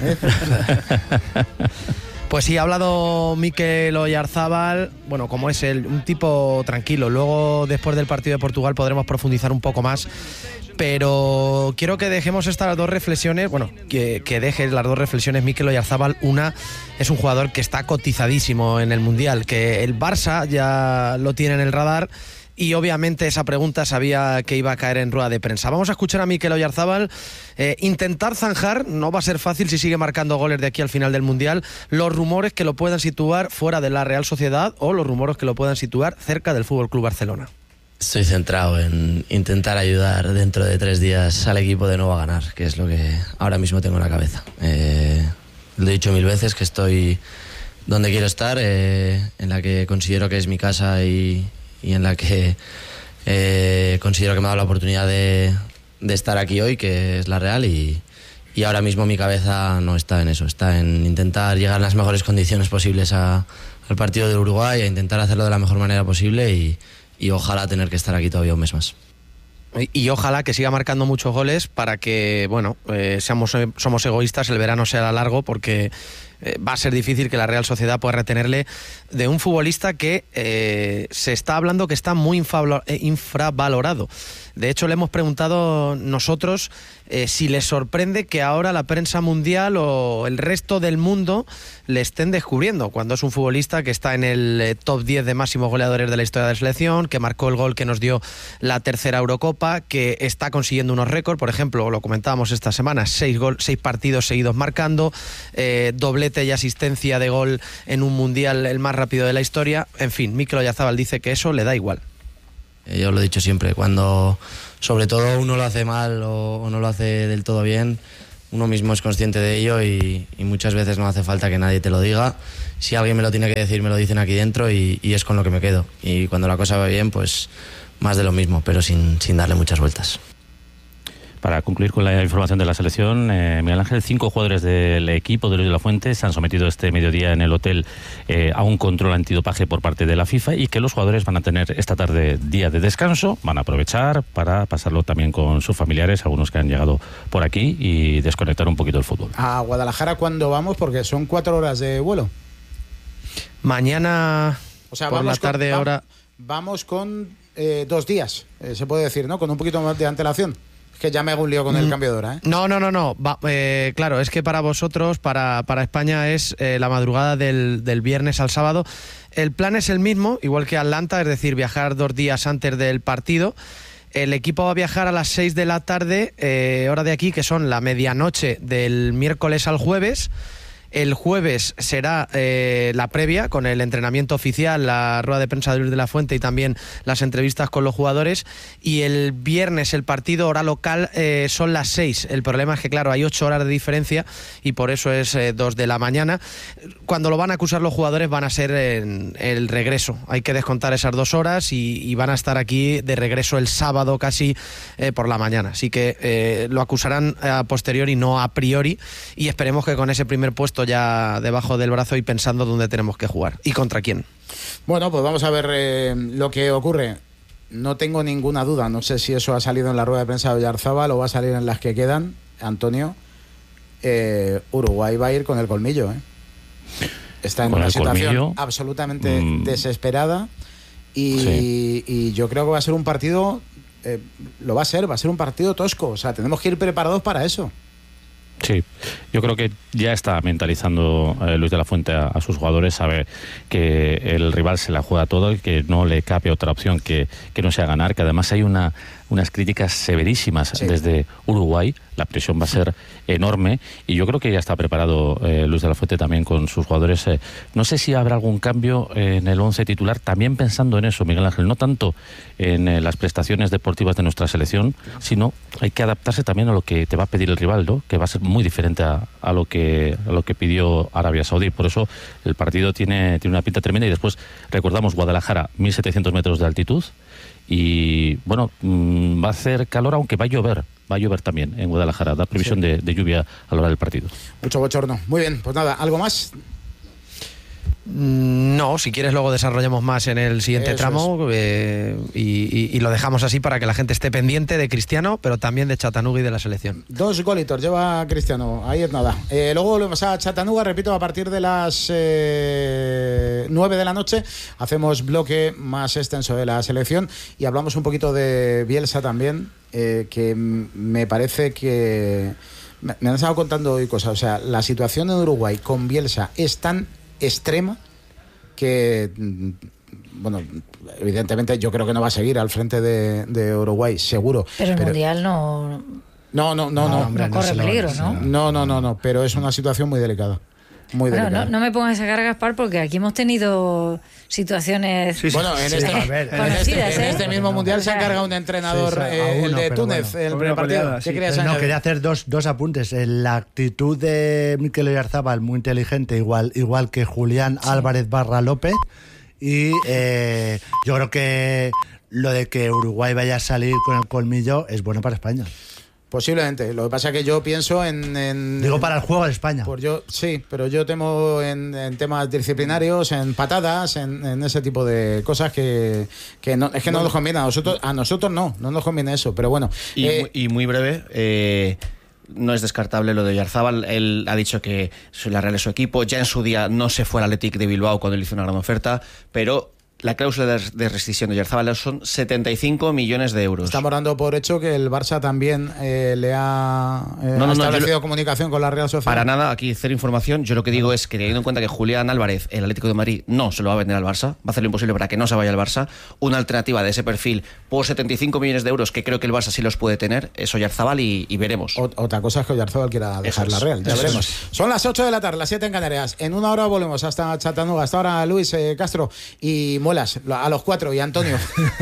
Pues sí, ha hablado Mikel Oyarzábal, bueno, como es él, un tipo tranquilo. Luego, después del partido de Portugal, podremos profundizar un poco más. Pero quiero que dejemos estas dos reflexiones, que dejes las dos reflexiones, Mikel Oyarzábal. Una, es un jugador que está cotizadísimo en el Mundial, que el Barça ya lo tiene en el radar. Y obviamente esa pregunta sabía que iba a caer en rueda de prensa. Vamos a escuchar a Mikel Oyarzábal intentar zanjar, no va a ser fácil si sigue marcando goles de aquí al final del Mundial, los rumores que lo puedan situar fuera de la Real Sociedad o los rumores que lo puedan situar cerca del FC Barcelona. Estoy centrado en intentar ayudar dentro de 3 días al equipo de nuevo a ganar, que es lo que ahora mismo tengo en la cabeza. Lo he dicho 1000 veces que estoy donde quiero estar, en la que considero que es mi casa y en la que considero que me ha dado la oportunidad de estar aquí hoy, que es la Real, y ahora mismo mi cabeza no está en eso, está en intentar llegar en las mejores condiciones posibles al partido de Uruguay, a intentar hacerlo de la mejor manera posible y ojalá tener que estar aquí todavía un mes más. Y ojalá que siga marcando muchos goles para que, somos egoístas, el verano sea largo, porque va a ser difícil que la Real Sociedad pueda retenerle de un futbolista que se está hablando que está muy infravalorado. De hecho, le hemos preguntado nosotros si le sorprende que ahora la prensa mundial o el resto del mundo le estén descubriendo, cuando es un futbolista que está en el top 10 de máximos goleadores de la historia de la selección, que marcó el gol que nos dio la tercera Eurocopa, que está consiguiendo unos récords, por ejemplo, lo comentábamos esta semana, 6 partidos seguidos marcando, doblete y asistencia de gol en un mundial el más rápido de la historia. En fin, Mikel Oyarzabal dice que eso le da igual. Yo lo he dicho siempre, cuando sobre todo uno lo hace mal o no lo hace del todo bien, uno mismo es consciente de ello y muchas veces no hace falta que nadie te lo diga. Si alguien me lo tiene que decir, me lo dicen aquí dentro y es con lo que me quedo. Y cuando la cosa va bien, pues más de lo mismo, pero sin darle muchas vueltas. Para concluir con la información de la selección, Miguel Ángel, 5 jugadores del equipo de Luis de la Fuente se han sometido este mediodía en el hotel a un control antidopaje por parte de la FIFA y que los jugadores van a tener esta tarde día de descanso, van a aprovechar para pasarlo también con sus familiares, algunos que han llegado por aquí, y desconectar un poquito el fútbol. ¿A Guadalajara cuándo vamos? Porque son 4 horas de vuelo. Mañana, o sea, por la tarde ahora... Vamos con 2 días, se puede decir, ¿no? Con un poquito más de antelación. Es que ya me hago un lío con el cambio de hora, ¿eh? No. Claro, es que para vosotros, para España es la madrugada del viernes al sábado. El plan es el mismo, igual que Atlanta, es decir, viajar 2 días antes del partido. El equipo va a viajar a las 6 de la tarde, hora de aquí, que son la medianoche del miércoles al jueves. El jueves será la previa con el entrenamiento oficial, la rueda de prensa de Luis de la Fuente y también las entrevistas con los jugadores. Y el viernes el partido hora local son las 6. El problema es que, claro, hay 8 horas de diferencia y por eso es 2 de la mañana. Cuando lo van a acusar los jugadores van a ser en el regreso. Hay que descontar esas 2 horas y van a estar aquí de regreso el sábado casi por la mañana. Así que lo acusarán a posteriori, no a priori, y esperemos que con ese primer puesto ya debajo del brazo y pensando dónde tenemos que jugar y contra quién. Bueno, pues vamos a ver lo que ocurre. No tengo ninguna duda, no sé si eso ha salido en la rueda de prensa de Oyarzabal o va a salir en las que quedan, Antonio. Uruguay va a ir con el colmillo, está en una situación absolutamente desesperada y yo creo que va a ser un partido, va a ser un partido tosco, o sea, tenemos que ir preparados para eso. Sí, yo creo que ya está mentalizando Luis de la Fuente a sus jugadores, sabe que el rival se la juega todo y que no le cabe otra opción que no sea ganar, que además hay unas críticas severísimas desde Uruguay, la presión va a ser enorme y yo creo que ya está preparado Luis de la Fuente también con sus jugadores. No sé si habrá algún cambio en el 11 titular, también pensando en eso, Miguel Ángel, no tanto en las prestaciones deportivas de nuestra selección, sino hay que adaptarse también a lo que te va a pedir el rival, ¿no? Que va a ser muy diferente a lo que pidió Arabia Saudí. Por eso el partido tiene una pinta tremenda y después recordamos Guadalajara, 1.700 metros de altitud y bueno, va a hacer calor aunque va a llover también en Guadalajara, da previsión de lluvia a la hora del partido. Mucho bochorno. Muy bien, pues nada, ¿algo más? No, si quieres luego desarrollamos más en el siguiente tramo y lo dejamos así para que la gente esté pendiente de Cristiano, pero también de Chattanooga y de la selección. 2 golitos lleva Cristiano, ahí es nada. Luego volvemos a Chattanooga, repito, a partir de las 9 de la noche hacemos bloque más extenso de la selección y hablamos un poquito de Bielsa también, que me parece que me han estado contando hoy cosas, o sea, la situación en Uruguay con Bielsa es tan extrema que, bueno, evidentemente yo creo que no va a seguir al frente de Uruguay, seguro. Pero el Mundial no corre peligro, ¿no? No, pero es una situación muy delicada. Muy delicada. No me pongas esa cara, Gaspar, porque aquí hemos tenido situaciones en este mismo Mundial se ha cargado un entrenador, el de Túnez, el primer partido. ¿Qué querías añadir? Quería hacer dos apuntes. La actitud de Mikel Oyarzabal, muy inteligente, igual que Julián Álvarez López. Y yo creo que lo de que Uruguay vaya a salir con el colmillo es bueno para España. Posiblemente. Lo que pasa es que yo pienso en digo, para el juego de España. Sí, pero yo temo en temas disciplinarios, en patadas, en ese tipo de cosas que no, es que no nos conviene. A nosotros no nos conviene eso, pero bueno. Y muy breve, no es descartable lo de Oyarzábal. Él ha dicho que la Real es su equipo. Ya en su día no se fue al Athletic de Bilbao cuando él hizo una gran oferta, pero la cláusula de rescisión de Oyarzábal son 75 millones de euros. Estamos dando por hecho que el Barça también le ha establecido comunicación con la Real Sociedad. Para nada, aquí cero información. Yo lo que digo es que, teniendo en cuenta que Julián Álvarez, el Atlético de Madrid, no se lo va a vender al Barça, va a hacer lo imposible para que no se vaya al Barça, una alternativa de ese perfil por 75 millones de euros, que creo que el Barça sí los puede tener, es Oyarzábal, y veremos. Otra cosa es que Oyarzábal quiera dejar la Real, ya veremos. Son las 8 de la tarde, las 7 en Canarias. En una hora volvemos hasta Chattanooga. Hasta ahora Luis Castro y Muelas, a los 4, y Antonio.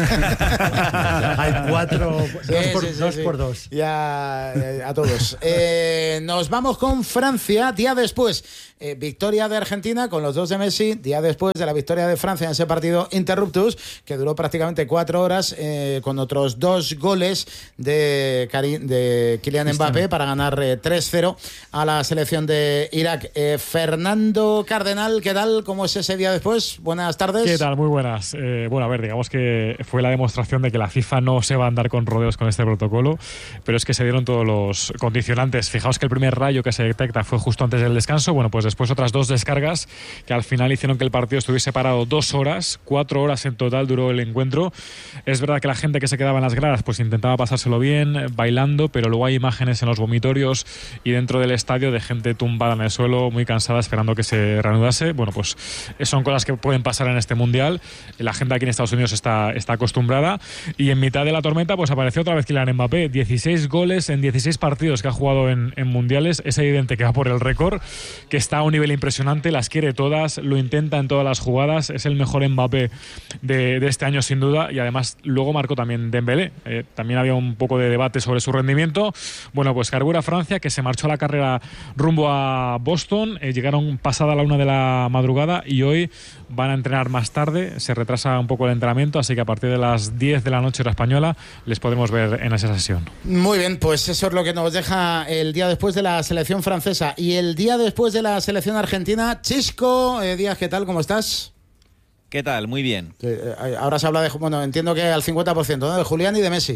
Hay 4, 2 por 2. Ya, a todos. Nos vamos con Francia, día después. Victoria de Argentina con los 2 de Messi, día después de la victoria de Francia en ese partido interruptus, que duró prácticamente 4 horas, con otros 2 goles de Kylian Mbappé para ganar 3-0 a la selección de Irak. Fernando Cardenal, ¿qué tal? ¿Cómo es ese día después? Buenas tardes. ¿Qué tal? Muy buenas. Bueno, a ver, digamos que fue la demostración de que la FIFA no se va a andar con rodeos con este protocolo, pero es que se dieron todos los condicionantes. Fijaos que el primer rayo que se detecta fue justo antes del descanso. Bueno, pues después otras 2 descargas que al final hicieron que el partido estuviese parado 2 horas, 4 horas en total duró el encuentro. Es verdad que la gente que se quedaba en las gradas pues intentaba pasárselo bien, bailando, pero luego hay imágenes en los vomitorios y dentro del estadio de gente tumbada en el suelo, muy cansada, esperando que se reanudase. Bueno, pues son cosas que pueden pasar en este Mundial. La gente aquí en Estados Unidos está acostumbrada, y en mitad de la tormenta pues apareció otra vez Kylian Mbappé. 16 goles en 16 partidos que ha jugado en mundiales. Es evidente que va por el récord, que está a un nivel impresionante, las quiere todas, lo intenta en todas las jugadas, es el mejor Mbappé de este año sin duda, y además luego marcó también Dembélé. También había un poco de debate sobre su rendimiento. Bueno, pues cargura Francia, que se marchó a la carrera rumbo a Boston, llegaron pasada la 1 de la madrugada y hoy van a entrenar más tarde, se retrasa un poco el entrenamiento, así que a partir de las 10 de la noche hora española les podemos ver en esa sesión. Muy bien, pues eso es lo que nos deja el día después de la selección francesa. Y el día después de la selección argentina, Chisco Díaz, ¿qué tal? ¿Cómo estás? ¿Qué tal? Muy bien. Ahora se habla de, bueno, entiendo que al 50%, ¿no? De Julián y de Messi.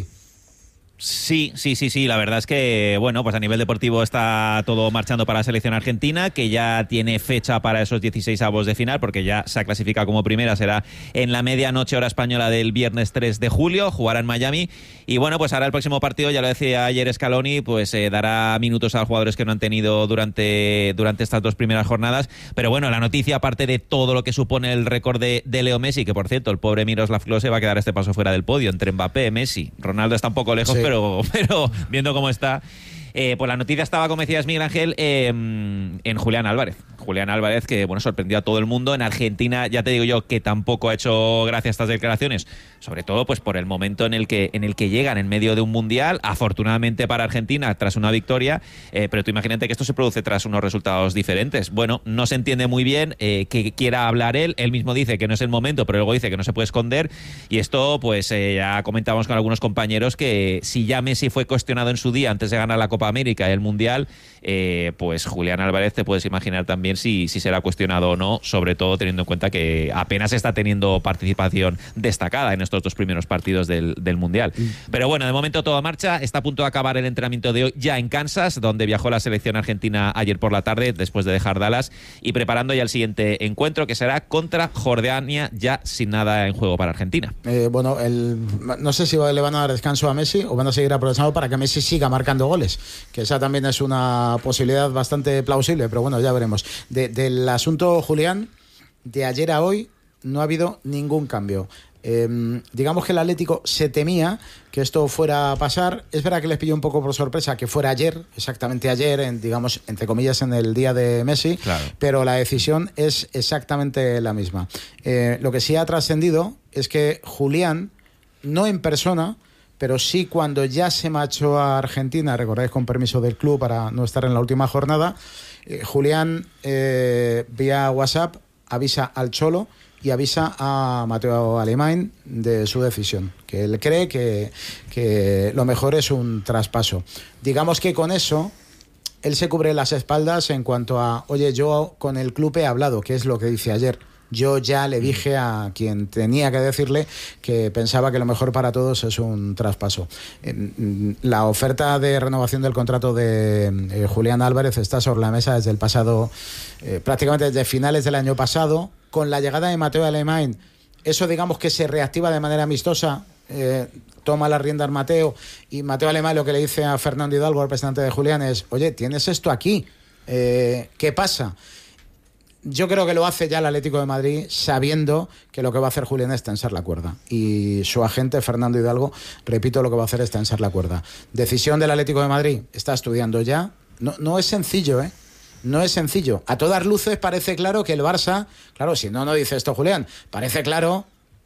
Sí, la verdad es que, bueno, pues a nivel deportivo está todo marchando para la selección argentina, que ya tiene fecha para esos 16avos de final, porque ya se ha clasificado como primera, será en la medianoche hora española del viernes 3 de julio, jugará en Miami, y bueno, pues ahora el próximo partido, ya lo decía ayer Scaloni, pues dará minutos a los jugadores que no han tenido durante estas 2 primeras jornadas, pero bueno, la noticia, aparte de todo lo que supone el récord de Leo Messi, que por cierto, el pobre Miroslav Klose va a quedar este paso fuera del podio, entre Mbappé, Messi, Ronaldo está un poco lejos, sí. Pero viendo cómo está, pues la noticia estaba, como decías Miguel Ángel, en Julián Álvarez. Julián Álvarez, que bueno, sorprendió a todo el mundo. En Argentina, ya te digo yo, que tampoco ha hecho gracia a estas declaraciones, sobre todo pues por el momento en el que llegan en medio de un mundial, afortunadamente para Argentina, tras una victoria, pero tú imagínate que esto se produce tras unos resultados diferentes. Bueno, no se entiende muy bien que quiera hablar él mismo dice que no es el momento, pero luego dice que no se puede esconder, y esto pues ya comentábamos con algunos compañeros que si ya Messi fue cuestionado en su día antes de ganar la Copa América y el Mundial, pues Julián Álvarez te puedes imaginar también si será cuestionado o no, sobre todo teniendo en cuenta que apenas está teniendo participación destacada en estos 2 primeros partidos del Mundial. Pero bueno, de momento todo marcha, está a punto de acabar el entrenamiento de hoy ya en Kansas, donde viajó la selección argentina ayer por la tarde, después de dejar Dallas, y preparando ya el siguiente encuentro, que será contra Jordania, ya sin nada en juego para Argentina. Bueno, no sé si le van a dar descanso a Messi o van a seguir aprovechando para que Messi siga marcando goles, que esa también es una posibilidad bastante plausible, pero bueno, ya veremos. Del asunto, Julián, de ayer a hoy no ha habido ningún cambio. Digamos que el Atlético se temía que esto fuera a pasar. Es verdad que les pilló un poco por sorpresa que fuera ayer, exactamente ayer, digamos, entre comillas, en el día de Messi, claro. Pero la decisión es exactamente la misma. Lo que sí ha trascendido es que Julián, no en persona, pero sí cuando ya se marchó a Argentina, recordáis, con permiso del club para no estar en la última jornada, Julián vía WhatsApp avisa al Cholo y avisa a Mateo Alemán de su decisión, que él cree que lo mejor es un traspaso. Digamos que con eso él se cubre las espaldas en cuanto a, oye, yo con el club he hablado, que es lo que dice ayer. yo ya le dije a quien tenía que decirle que pensaba que lo mejor para todos es un traspaso. La oferta de renovación del contrato de Julián Álvarez está sobre la mesa desde el pasado, prácticamente desde finales del año pasado. Con la llegada de Mateo Alemán, eso digamos que se reactiva de manera amistosa. Toma las riendas Mateo, y Mateo Alemán lo que le dice a Fernando Hidalgo, al presidente de Julián, es: oye, tienes esto aquí, ¿qué pasa? Yo creo que lo hace ya el Atlético de Madrid sabiendo que lo que va a hacer Julián es tensar la cuerda, y su agente Fernando Hidalgo, repito, lo que va a hacer es tensar la cuerda. Decisión del Atlético de Madrid, está estudiando ya. No es sencillo, no es sencillo. A todas luces parece claro que el Barça, claro, si no dice esto Julián, parece claro,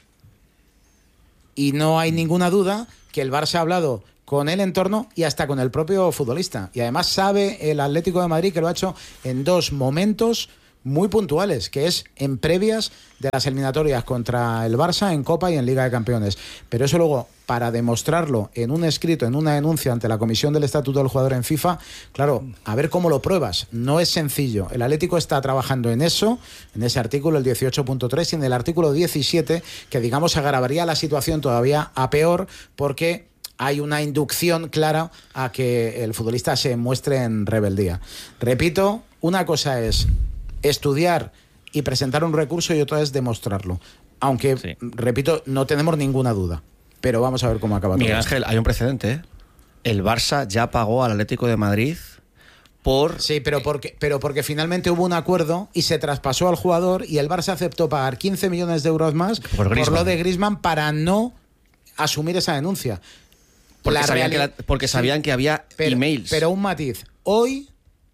y no hay ninguna duda que el Barça ha hablado con el entorno y hasta con el propio futbolista. Y además sabe el Atlético de Madrid que lo ha hecho en dos momentos muy puntuales, que es en previas de las eliminatorias contra el Barça en Copa y en Liga de Campeones. Pero eso luego, para demostrarlo en un escrito, en una denuncia ante la Comisión del Estatuto del Jugador en FIFA, claro, a ver cómo lo pruebas. No es sencillo. El Atlético está trabajando en eso, en ese artículo, el 18.3, y en el artículo 17, que digamos agravaría la situación todavía a peor, porque hay una inducción clara a que el futbolista se muestre en rebeldía. Repito, una cosa es estudiar y presentar un recurso y otra es demostrarlo. Aunque, sí, repito, no tenemos ninguna duda. Pero vamos a ver cómo acaba todo. Miguel Ángel, hay un precedente, El Barça ya pagó al Atlético de Madrid por... Sí, pero porque finalmente hubo un acuerdo y se traspasó al jugador, y el Barça aceptó pagar 15 millones de euros más por lo de Griezmann para no asumir esa denuncia. Porque sabían que había emails. Pero un matiz. Hoy,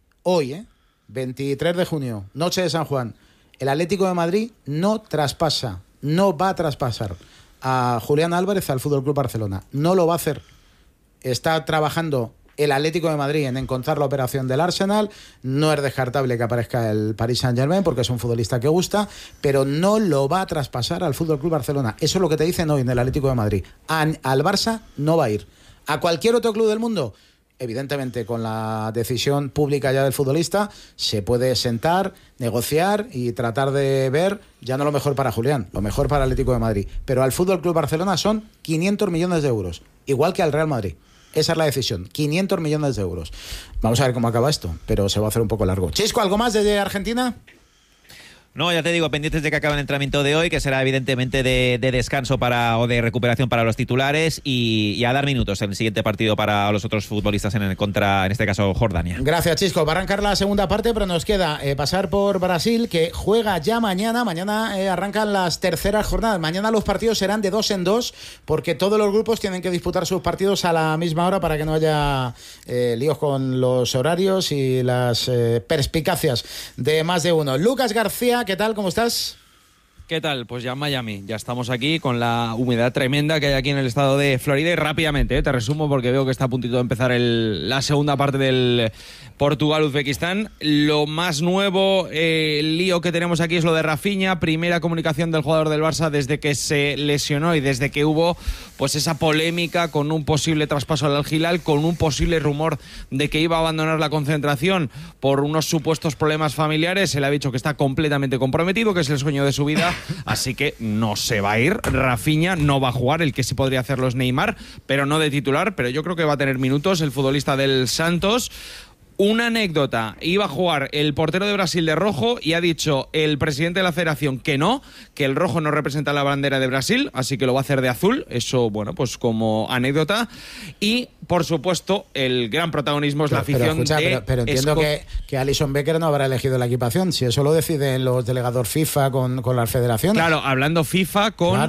23 de junio, noche de San Juan, el Atlético de Madrid no va a traspasar a Julián Álvarez al Fútbol Club Barcelona. No lo va a hacer. Está trabajando el Atlético de Madrid en encontrar la operación del Arsenal. No es descartable que aparezca el Paris Saint-Germain porque es un futbolista que gusta, pero no lo va a traspasar al Fútbol Club Barcelona. Eso es lo que te dicen hoy en el Atlético de Madrid. Al Barça no va a ir. ¿A cualquier otro club del mundo? Evidentemente, con la decisión pública ya del futbolista, se puede sentar, negociar y tratar de ver ya no lo mejor para Julián, lo mejor para el Atlético de Madrid. Pero al Fútbol Club Barcelona son 500 millones de euros, igual que al Real Madrid. Esa es la decisión, 500 millones de euros. Vamos a ver cómo acaba esto, pero se va a hacer un poco largo. Chisco, ¿algo más desde Argentina? No, ya te digo, pendientes de que acabe el entrenamiento de hoy, que será evidentemente de descanso o de recuperación para los titulares, y a dar minutos en el siguiente partido para los otros futbolistas en este caso Jordania. Gracias, Chisco. Va a arrancar la segunda parte, pero nos queda pasar por Brasil, que juega ya mañana. Mañana arrancan las terceras jornadas. Mañana los partidos serán de 2 en 2, porque todos los grupos tienen que disputar sus partidos a la misma hora para que no haya líos con los horarios y las perspicacias de más de uno. Lucas García, ¿qué tal? ¿Cómo estás? ¿Qué tal? Pues ya en Miami. Ya estamos aquí con la humedad tremenda que hay aquí en el estado de Florida. Y rápidamente, te resumo porque veo que está a puntito de empezar la segunda parte del Portugal-Uzbekistán. Lo más nuevo, el lío que tenemos aquí es lo de Rafinha. Primera comunicación del jugador del Barça desde que se lesionó y desde que hubo pues esa polémica con un posible traspaso al Al-Hilal, con un posible rumor de que iba a abandonar la concentración por unos supuestos problemas familiares. Él ha dicho que está completamente comprometido, que es el sueño de su vida. Así que no se va a ir. Rafinha no va a jugar. El que sí podría hacerlo es Neymar, pero no de titular. Pero yo creo que va a tener minutos el futbolista del Santos. Una anécdota, iba a jugar el portero de Brasil de rojo y ha dicho el presidente de la federación que no, que el rojo no representa la bandera de Brasil, así que lo va a hacer de azul. Eso, bueno, pues como anécdota. Y, por supuesto, el gran protagonismo es la afición pero entiendo que Alisson Becker no habrá elegido la equipación, si eso lo deciden los delegados FIFA con las federaciones. Claro, hablando FIFA con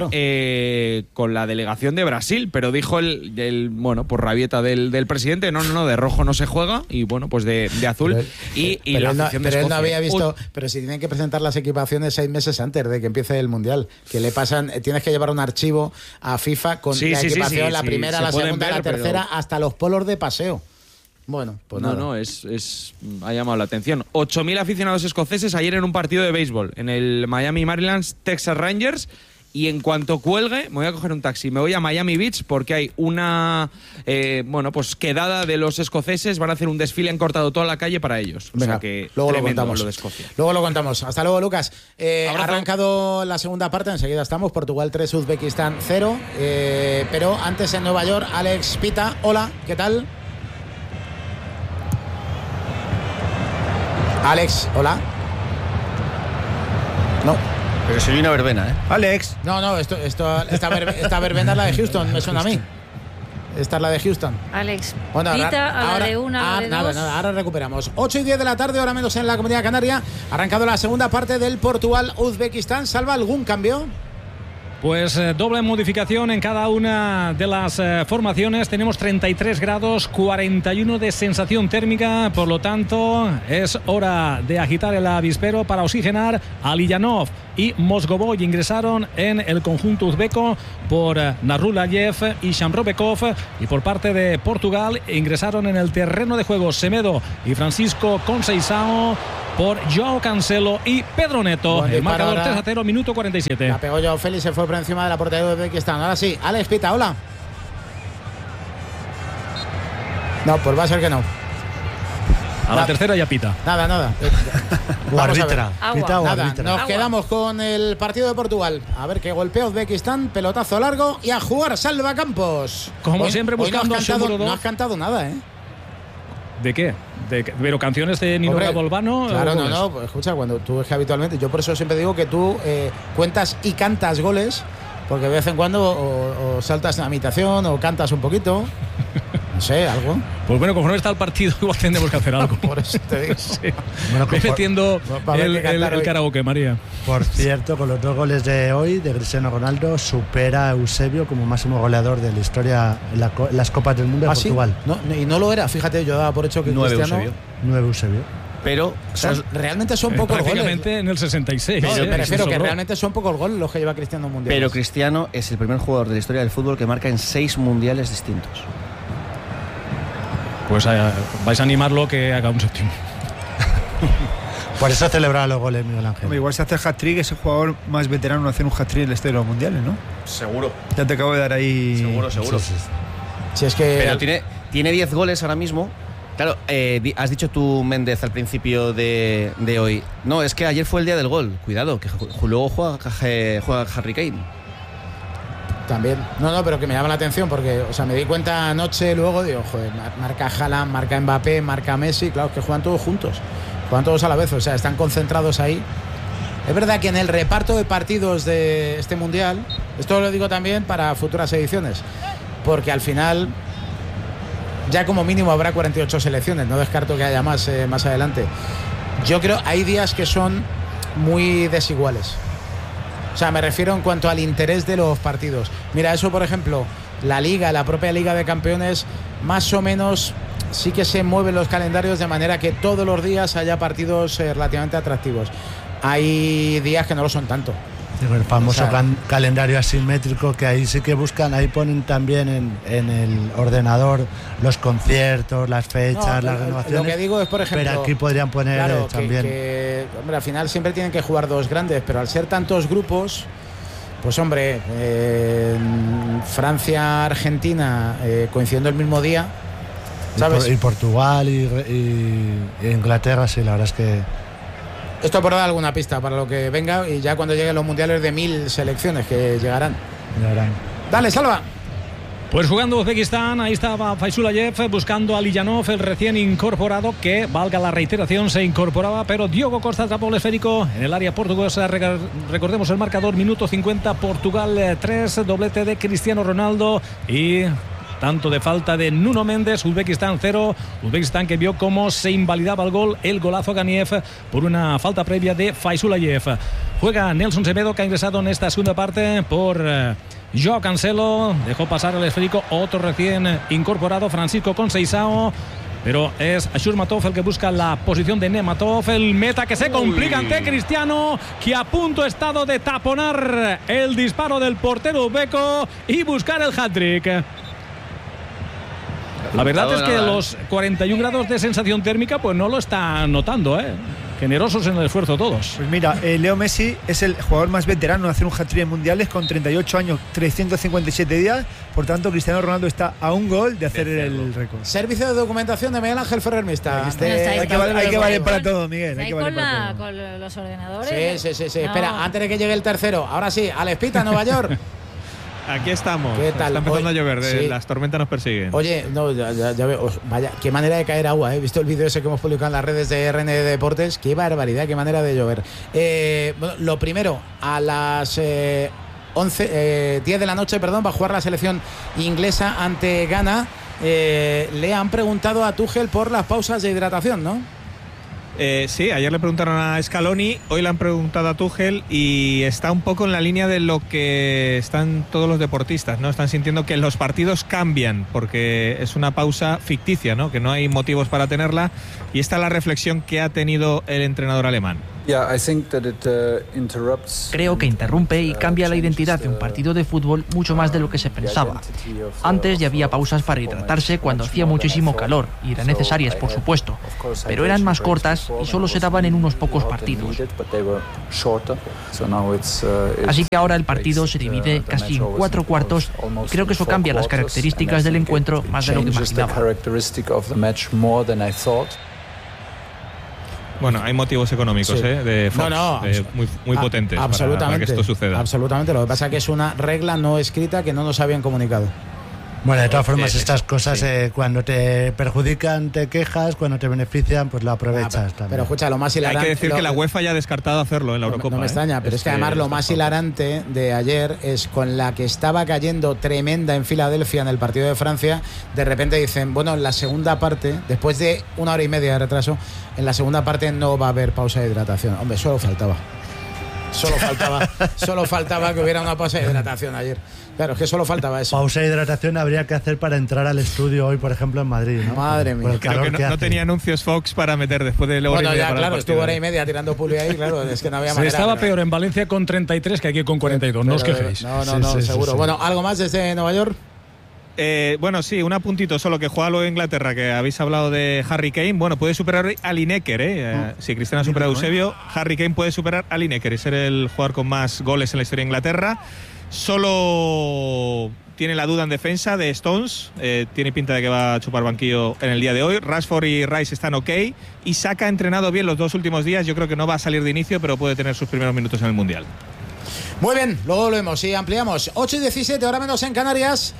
la delegación de Brasil, pero dijo bueno, por rabieta del presidente, no, de rojo no se juega, y bueno, pues de azul. Pero él no había visto. Pero si tienen que presentar las equipaciones 6 meses antes de que empiece el Mundial, que le pasan, tienes que llevar un archivo a FIFA con la equipación, la primera, la segunda, la tercera, hasta los polos de paseo. Bueno, pues nada. No, ha llamado la atención. 8.000 aficionados escoceses ayer en un partido de béisbol en el Miami Marlins Texas Rangers, y en cuanto cuelgue me voy a coger un taxi, me voy a Miami Beach porque hay una pues quedada de los escoceses, van a hacer un desfile, han cortado toda la calle para ellos. Venga, o sea que luego lo tremendo contamos. Lo de Escocia. Luego lo contamos. Hasta luego, Lucas. Ha arrancado la segunda parte, enseguida estamos. Portugal 3, Uzbekistán 0. Pero antes en Nueva York, Alex Pita. Hola, ¿qué tal? Alex, hola. No. Pero soy una verbena, ¿eh? Alex. No, esta verbena es la de Houston, me suena a mí. Esta es la de Houston. Alex, bueno, Pita, a ahora, la de una, a la de dos. Nada, ahora recuperamos. 8 y 10 de la tarde, ahora menos en la Comunidad Canaria. Ha arrancado la segunda parte del Portugal-Uzbekistán. ¿Salva algún cambio? Pues doble modificación en cada una de las formaciones. Tenemos 33 grados, 41 de sensación térmica. Por lo tanto, es hora de agitar el avispero para oxigenar. Aliyanov y Mozgovoi ingresaron en el conjunto uzbeco por Narulayev y Shamrobekov. Y por parte de Portugal ingresaron en el terreno de juego Semedo y Francisco Conceição por Joao Cancelo y Pedro Neto. El marcador 3-0, minuto 47. La pegó Joao Félix, se fue por encima de la portería de Uzbekistán. Ahora sí, Alex Pita, hola. No, pues va a ser que no. A la tercera ya pita. Nada. Guarbitra. Pita o árbitra. Nos quedamos con el partido de Portugal. A ver que golpea Uzbekistán, pelotazo largo y a jugar salvacampos. Como siempre buscando no has cantado nada, ¿eh? ¿De qué? Pero canciones de Nino Bolbano. Claro, no, pues escucha, cuando tú es que habitualmente, yo por eso siempre digo que tú cuentas y cantas goles, porque de vez en cuando o saltas en la imitación o cantas un poquito. No sé, algo. Pues bueno, conforme está el partido, igual tendremos que hacer algo. Por eso te digo. Sí. Bueno, metiendo el karaoke, María. Por cierto, con los 2 goles de hoy de Cristiano Ronaldo, supera a Eusebio como máximo goleador de la historia en las Copas del Mundo de Portugal. ¿Sí? No, y no lo era, fíjate, yo daba por hecho que 9 Cristiano... 9 Eusebio. Pero realmente son pocos goles. Prácticamente en el 66. No, me refiero que realmente son pocos goles los que lleva Cristiano mundiales. Pero Cristiano es el primer jugador de la historia del fútbol que marca en 6 mundiales distintos. Pues vais a animarlo que haga un séptimo. Por eso celebraba los goles Miguel Ángel. Igual se hace el hat-trick, es el jugador más veterano en hacer un hat-trick en la historia de los mundiales, ¿no? Seguro. Ya te acabo de dar ahí. Seguro. Sí. Si es que pero tiene 10 goles ahora mismo. Claro, has dicho tú, Méndez, al principio de hoy. No, es que ayer fue el día del gol. Cuidado, que luego juega Harry Kane. También. No, pero que me llama la atención porque, o sea, me di cuenta anoche, luego digo, joder, marca Haaland, marca Mbappé, marca Messi, claro, que juegan todos juntos, juegan todos a la vez, o sea, están concentrados ahí. Es verdad que en el reparto de partidos de este Mundial, esto lo digo también para futuras ediciones, porque al final ya como mínimo habrá 48 selecciones, no descarto que haya más adelante. Yo creo hay días que son muy desiguales. O sea, me refiero en cuanto al interés de los partidos. Mira, eso por ejemplo, la propia Liga de Campeones, más o menos sí que se mueven los calendarios de manera que todos los días haya partidos relativamente atractivos. Hay días que no lo son tanto. El famoso calendario asimétrico, que ahí sí que buscan, ahí ponen también en el ordenador los conciertos, las fechas, las renovaciones. Lo que digo es, por ejemplo, pero aquí podrían poner también. Hombre, al final siempre tienen que jugar 2 grandes, pero al ser tantos grupos, pues hombre, Francia, Argentina coincidiendo el mismo día, ¿sabes? Y Portugal y Inglaterra, sí, la verdad es que. Esto por dar alguna pista para lo que venga y ya cuando lleguen los mundiales de 1000 selecciones que llegarán. Dale, Salva. Pues jugando Uzbekistán, ahí estaba Faisulayev buscando a Aliyanov, el recién incorporado, que, valga la reiteración, se incorporaba, pero Diogo Costa atrapó el esférico en el área portuguesa. Recordemos el marcador, minuto 50, Portugal 3, doblete de Cristiano Ronaldo y tanto de falta de Nuno Méndez. Uzbekistán 0, Uzbekistán que vio cómo se invalidaba el golazo Ganiev por una falta previa de Faisulayev. Juega Nelson Semedo, que ha ingresado en esta segunda parte por Joao Cancelo, dejó pasar el esférico otro recién incorporado, Francisco Conceição, pero es Ashur Matov el que busca la posición de Nematov, el meta que se complica ante Cristiano, que a punto ha estado de taponar el disparo del portero uzbeco y buscar el hat-trick. La verdad es que los 41 grados de sensación térmica pues no lo está notando, ¿eh? generosos en el esfuerzo todos. Pues mira, Leo Messi es el jugador más veterano en hacer un hat-trick en mundiales con 38 años, 357 días. Por tanto, Cristiano Ronaldo está a un gol de hacer el récord. Servicio de documentación de Miguel Ángel Ferrer Mista. Hay que valer para todo, Miguel. Hay que valer para todo. Con los ordenadores. Sí. No. Espera, antes de que llegue el tercero. Ahora sí, Alex Pita, Nueva York. Aquí estamos. ¿Qué tal? Está empezando a llover, las tormentas nos persiguen. Oye, no, ya veo, vaya, qué manera de caer agua, ¿eh? He visto el vídeo ese que hemos publicado en las redes de RN Deportes. Qué barbaridad, qué manera de llover. Bueno, lo primero, a las 10 de la noche, va a jugar la selección inglesa ante Ghana. Le han preguntado a Tuchel por las pausas de hidratación, ¿no? Sí, ayer le preguntaron a Scaloni, hoy le han preguntado a Tuchel y está un poco en la línea de lo que están todos los deportistas, ¿no? Están sintiendo que los partidos cambian porque es una pausa ficticia, ¿no? Que no hay motivos para tenerla, y esta es la reflexión que ha tenido el entrenador alemán. Creo que interrumpe y cambia la identidad de un partido de fútbol mucho más de lo que se pensaba. Antes ya había pausas para hidratarse cuando hacía muchísimo calor, y eran necesarias, por supuesto, pero eran más cortas y solo se daban en unos pocos partidos. Así que ahora el partido se divide casi en 4 cuartos, y creo que eso cambia las características del encuentro más de lo que imaginaba. Bueno, hay motivos económicos, de Fox, muy potentes para que esto suceda. Absolutamente, lo que pasa es que es una regla no escrita que no nos habían comunicado. Bueno, de todas formas, estas cosas, cuando te perjudican, te quejas, cuando te benefician, pues lo aprovechas también. Pero escucha, lo más hilarante... Hay que decir que la UEFA ya ha descartado hacerlo en la Eurocopa. No me extraña, pero es que además lo más hilarante de ayer es con la que estaba cayendo tremenda en Filadelfia en el partido de Francia. De repente dicen, bueno, en la segunda parte, después de 1 hora y media de retraso, en la segunda parte no va a haber pausa de hidratación. Hombre, solo faltaba que hubiera una pausa de hidratación ayer. Claro, es que solo faltaba eso. Pausa de hidratación habría que hacer para entrar al estudio hoy, por ejemplo, en Madrid, ¿no? Madre mía. Creo que no tenía anuncios Fox para meter después de la hora y media. Bueno, ya, claro, estuvo hora y media tirando puli ahí, claro, es que no había manera. Estaba peor en Valencia con 33 que aquí con 42, no os quejéis. No, seguro. Bueno, ¿algo más desde Nueva York? Bueno, sí, un apuntito solo, que juega luego Inglaterra, que habéis hablado de Harry Kane. Bueno, puede superar a Lineker, si Cristiano ha superado a Eusebio, Harry Kane puede superar a Lineker y ser el jugador con más goles en la historia de Inglaterra. Solo tiene la duda en defensa de Stones, tiene pinta de que va a chupar banquillo en el día de hoy. Rashford y Rice están ok, y Saka ha entrenado bien los 2 últimos días. Yo creo que no va a salir de inicio, pero puede tener sus primeros minutos en el Mundial. Muy bien, luego volvemos y ampliamos. 8:17, hora menos en Canarias.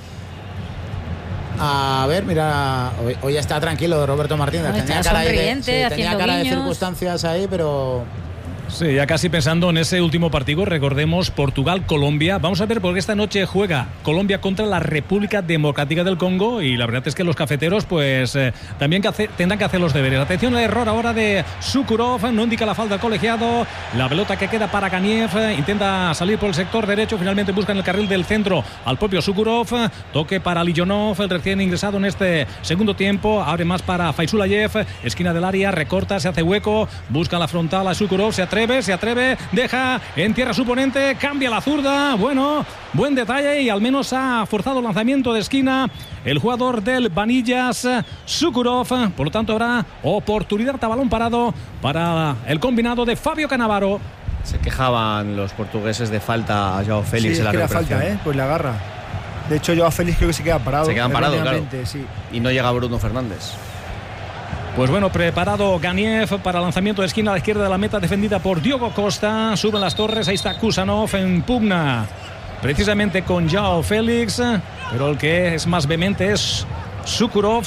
A ver, mira, hoy está tranquilo Roberto Martínez. Tenía cara de circunstancias ahí, pero... Sí, ya casi pensando en ese último partido, recordemos Portugal-Colombia. Vamos a ver, porque esta noche juega Colombia contra la República Democrática del Congo, y la verdad es que los cafeteros pues también tendrán que hacer los deberes. Atención al error ahora de Sukurov, no indica la falta del colegiado. La pelota que queda para Ganiev, intenta salir por el sector derecho, finalmente busca en el carril del centro al propio Sukurov. Toque para Lijonov, el recién ingresado en este segundo tiempo. Abre más para Faisulayev, esquina del área, recorta, se hace hueco, busca la frontal a Sukurov, se atreve, deja en tierra su oponente, cambia la zurda. Bueno, buen detalle, y al menos ha forzado el lanzamiento de esquina el jugador del Vanillas, Sukurov. Por lo tanto, habrá oportunidad a balón parado para el combinado de Fabio Cannavaro. Se quejaban los portugueses de falta a Joao Félix en la recuperación. Falta, pues la agarra. De hecho, Joao Félix creo que se queda parado. Se quedan parados, claro. Sí. Y no llega Bruno Fernández. Pues bueno, preparado Ganiev para lanzamiento de esquina a la izquierda de la meta, defendida por Diogo Costa. Suben las torres, ahí está Kusanov en pugna precisamente con Joao Félix, pero el que es más vehemente es Sukurov.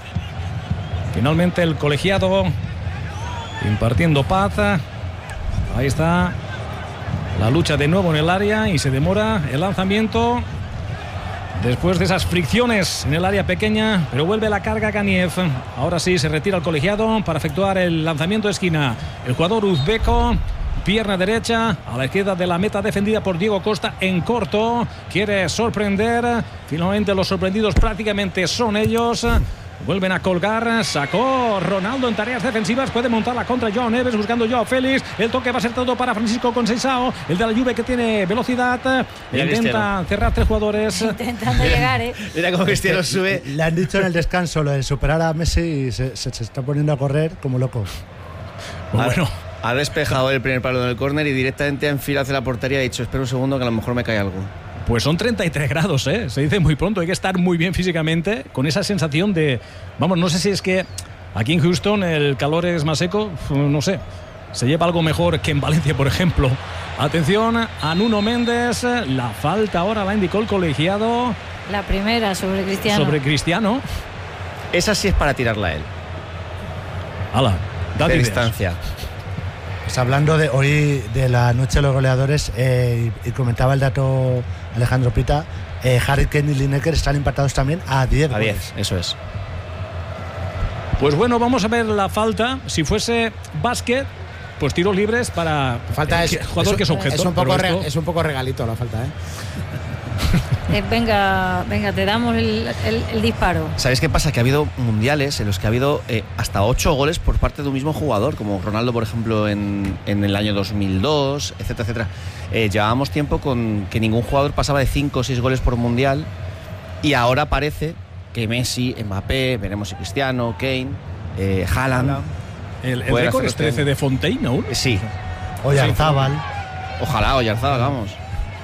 Finalmente el colegiado impartiendo paz. Ahí está la lucha de nuevo en el área, y se demora el lanzamiento después de esas fricciones en el área pequeña, pero vuelve la carga Ganiev. Ahora sí, se retira el colegiado para efectuar el lanzamiento de esquina. El jugador uzbeco, pierna derecha a la izquierda de la meta, defendida por Diego Costa en corto. Quiere sorprender. Finalmente los sorprendidos prácticamente son ellos. Vuelven a colgar, sacó Ronaldo en tareas defensivas, puede montar la contra Joao Neves buscando Joao Félix. El toque va a ser todo para Francisco Conceição, el de la Juve, que tiene velocidad. Intenta cerrar 3 jugadores. Intentando llegar, Mira cómo Cristiano sube. Le han dicho en el descanso lo de superar a Messi, y se está poniendo a correr como loco. Bueno, Ha despejado el primer palo del córner y directamente ha enfilado hacia la portería. Ha dicho, espera un segundo que a lo mejor me cae algo. Pues son 33 grados, ¿eh? Se dice muy pronto. Hay que estar muy bien físicamente, con esa sensación de... Vamos, no sé si es que aquí en Houston el calor es más seco, no sé. Se lleva algo mejor que en Valencia, por ejemplo. Atención a Nuno Méndez. La falta ahora la indicó el colegiado. La primera sobre Cristiano. Sobre Cristiano. Esa sí es para tirarla a él. Hala, date de ideas. distancia. Pues hablando de hoy de la noche de los goleadores, y comentaba el dato Alejandro Pita, Harry Kane y Lineker están empatados también a 10 A 10, eso es. Pues bueno, vamos a ver la falta. Si fuese básquet, pues tiros libres para falta el jugador que es objeto. Es un poco regalito la falta, ¿eh? Venga, te damos el disparo. ¿Sabéis qué pasa? Que ha habido mundiales en los que ha habido hasta 8 goles por parte de un mismo jugador, como Ronaldo, por ejemplo, en el año 2002, etcétera, etcétera. Llevábamos tiempo con que ningún jugador pasaba de 5 o 6 goles por mundial, y ahora parece que Messi, Mbappé, veremos si Cristiano, Kane, Haaland. El récord es 13 de Fontaine, ¿no? Sí. Oyarzábal. Ojalá, Oyarzábal, vamos.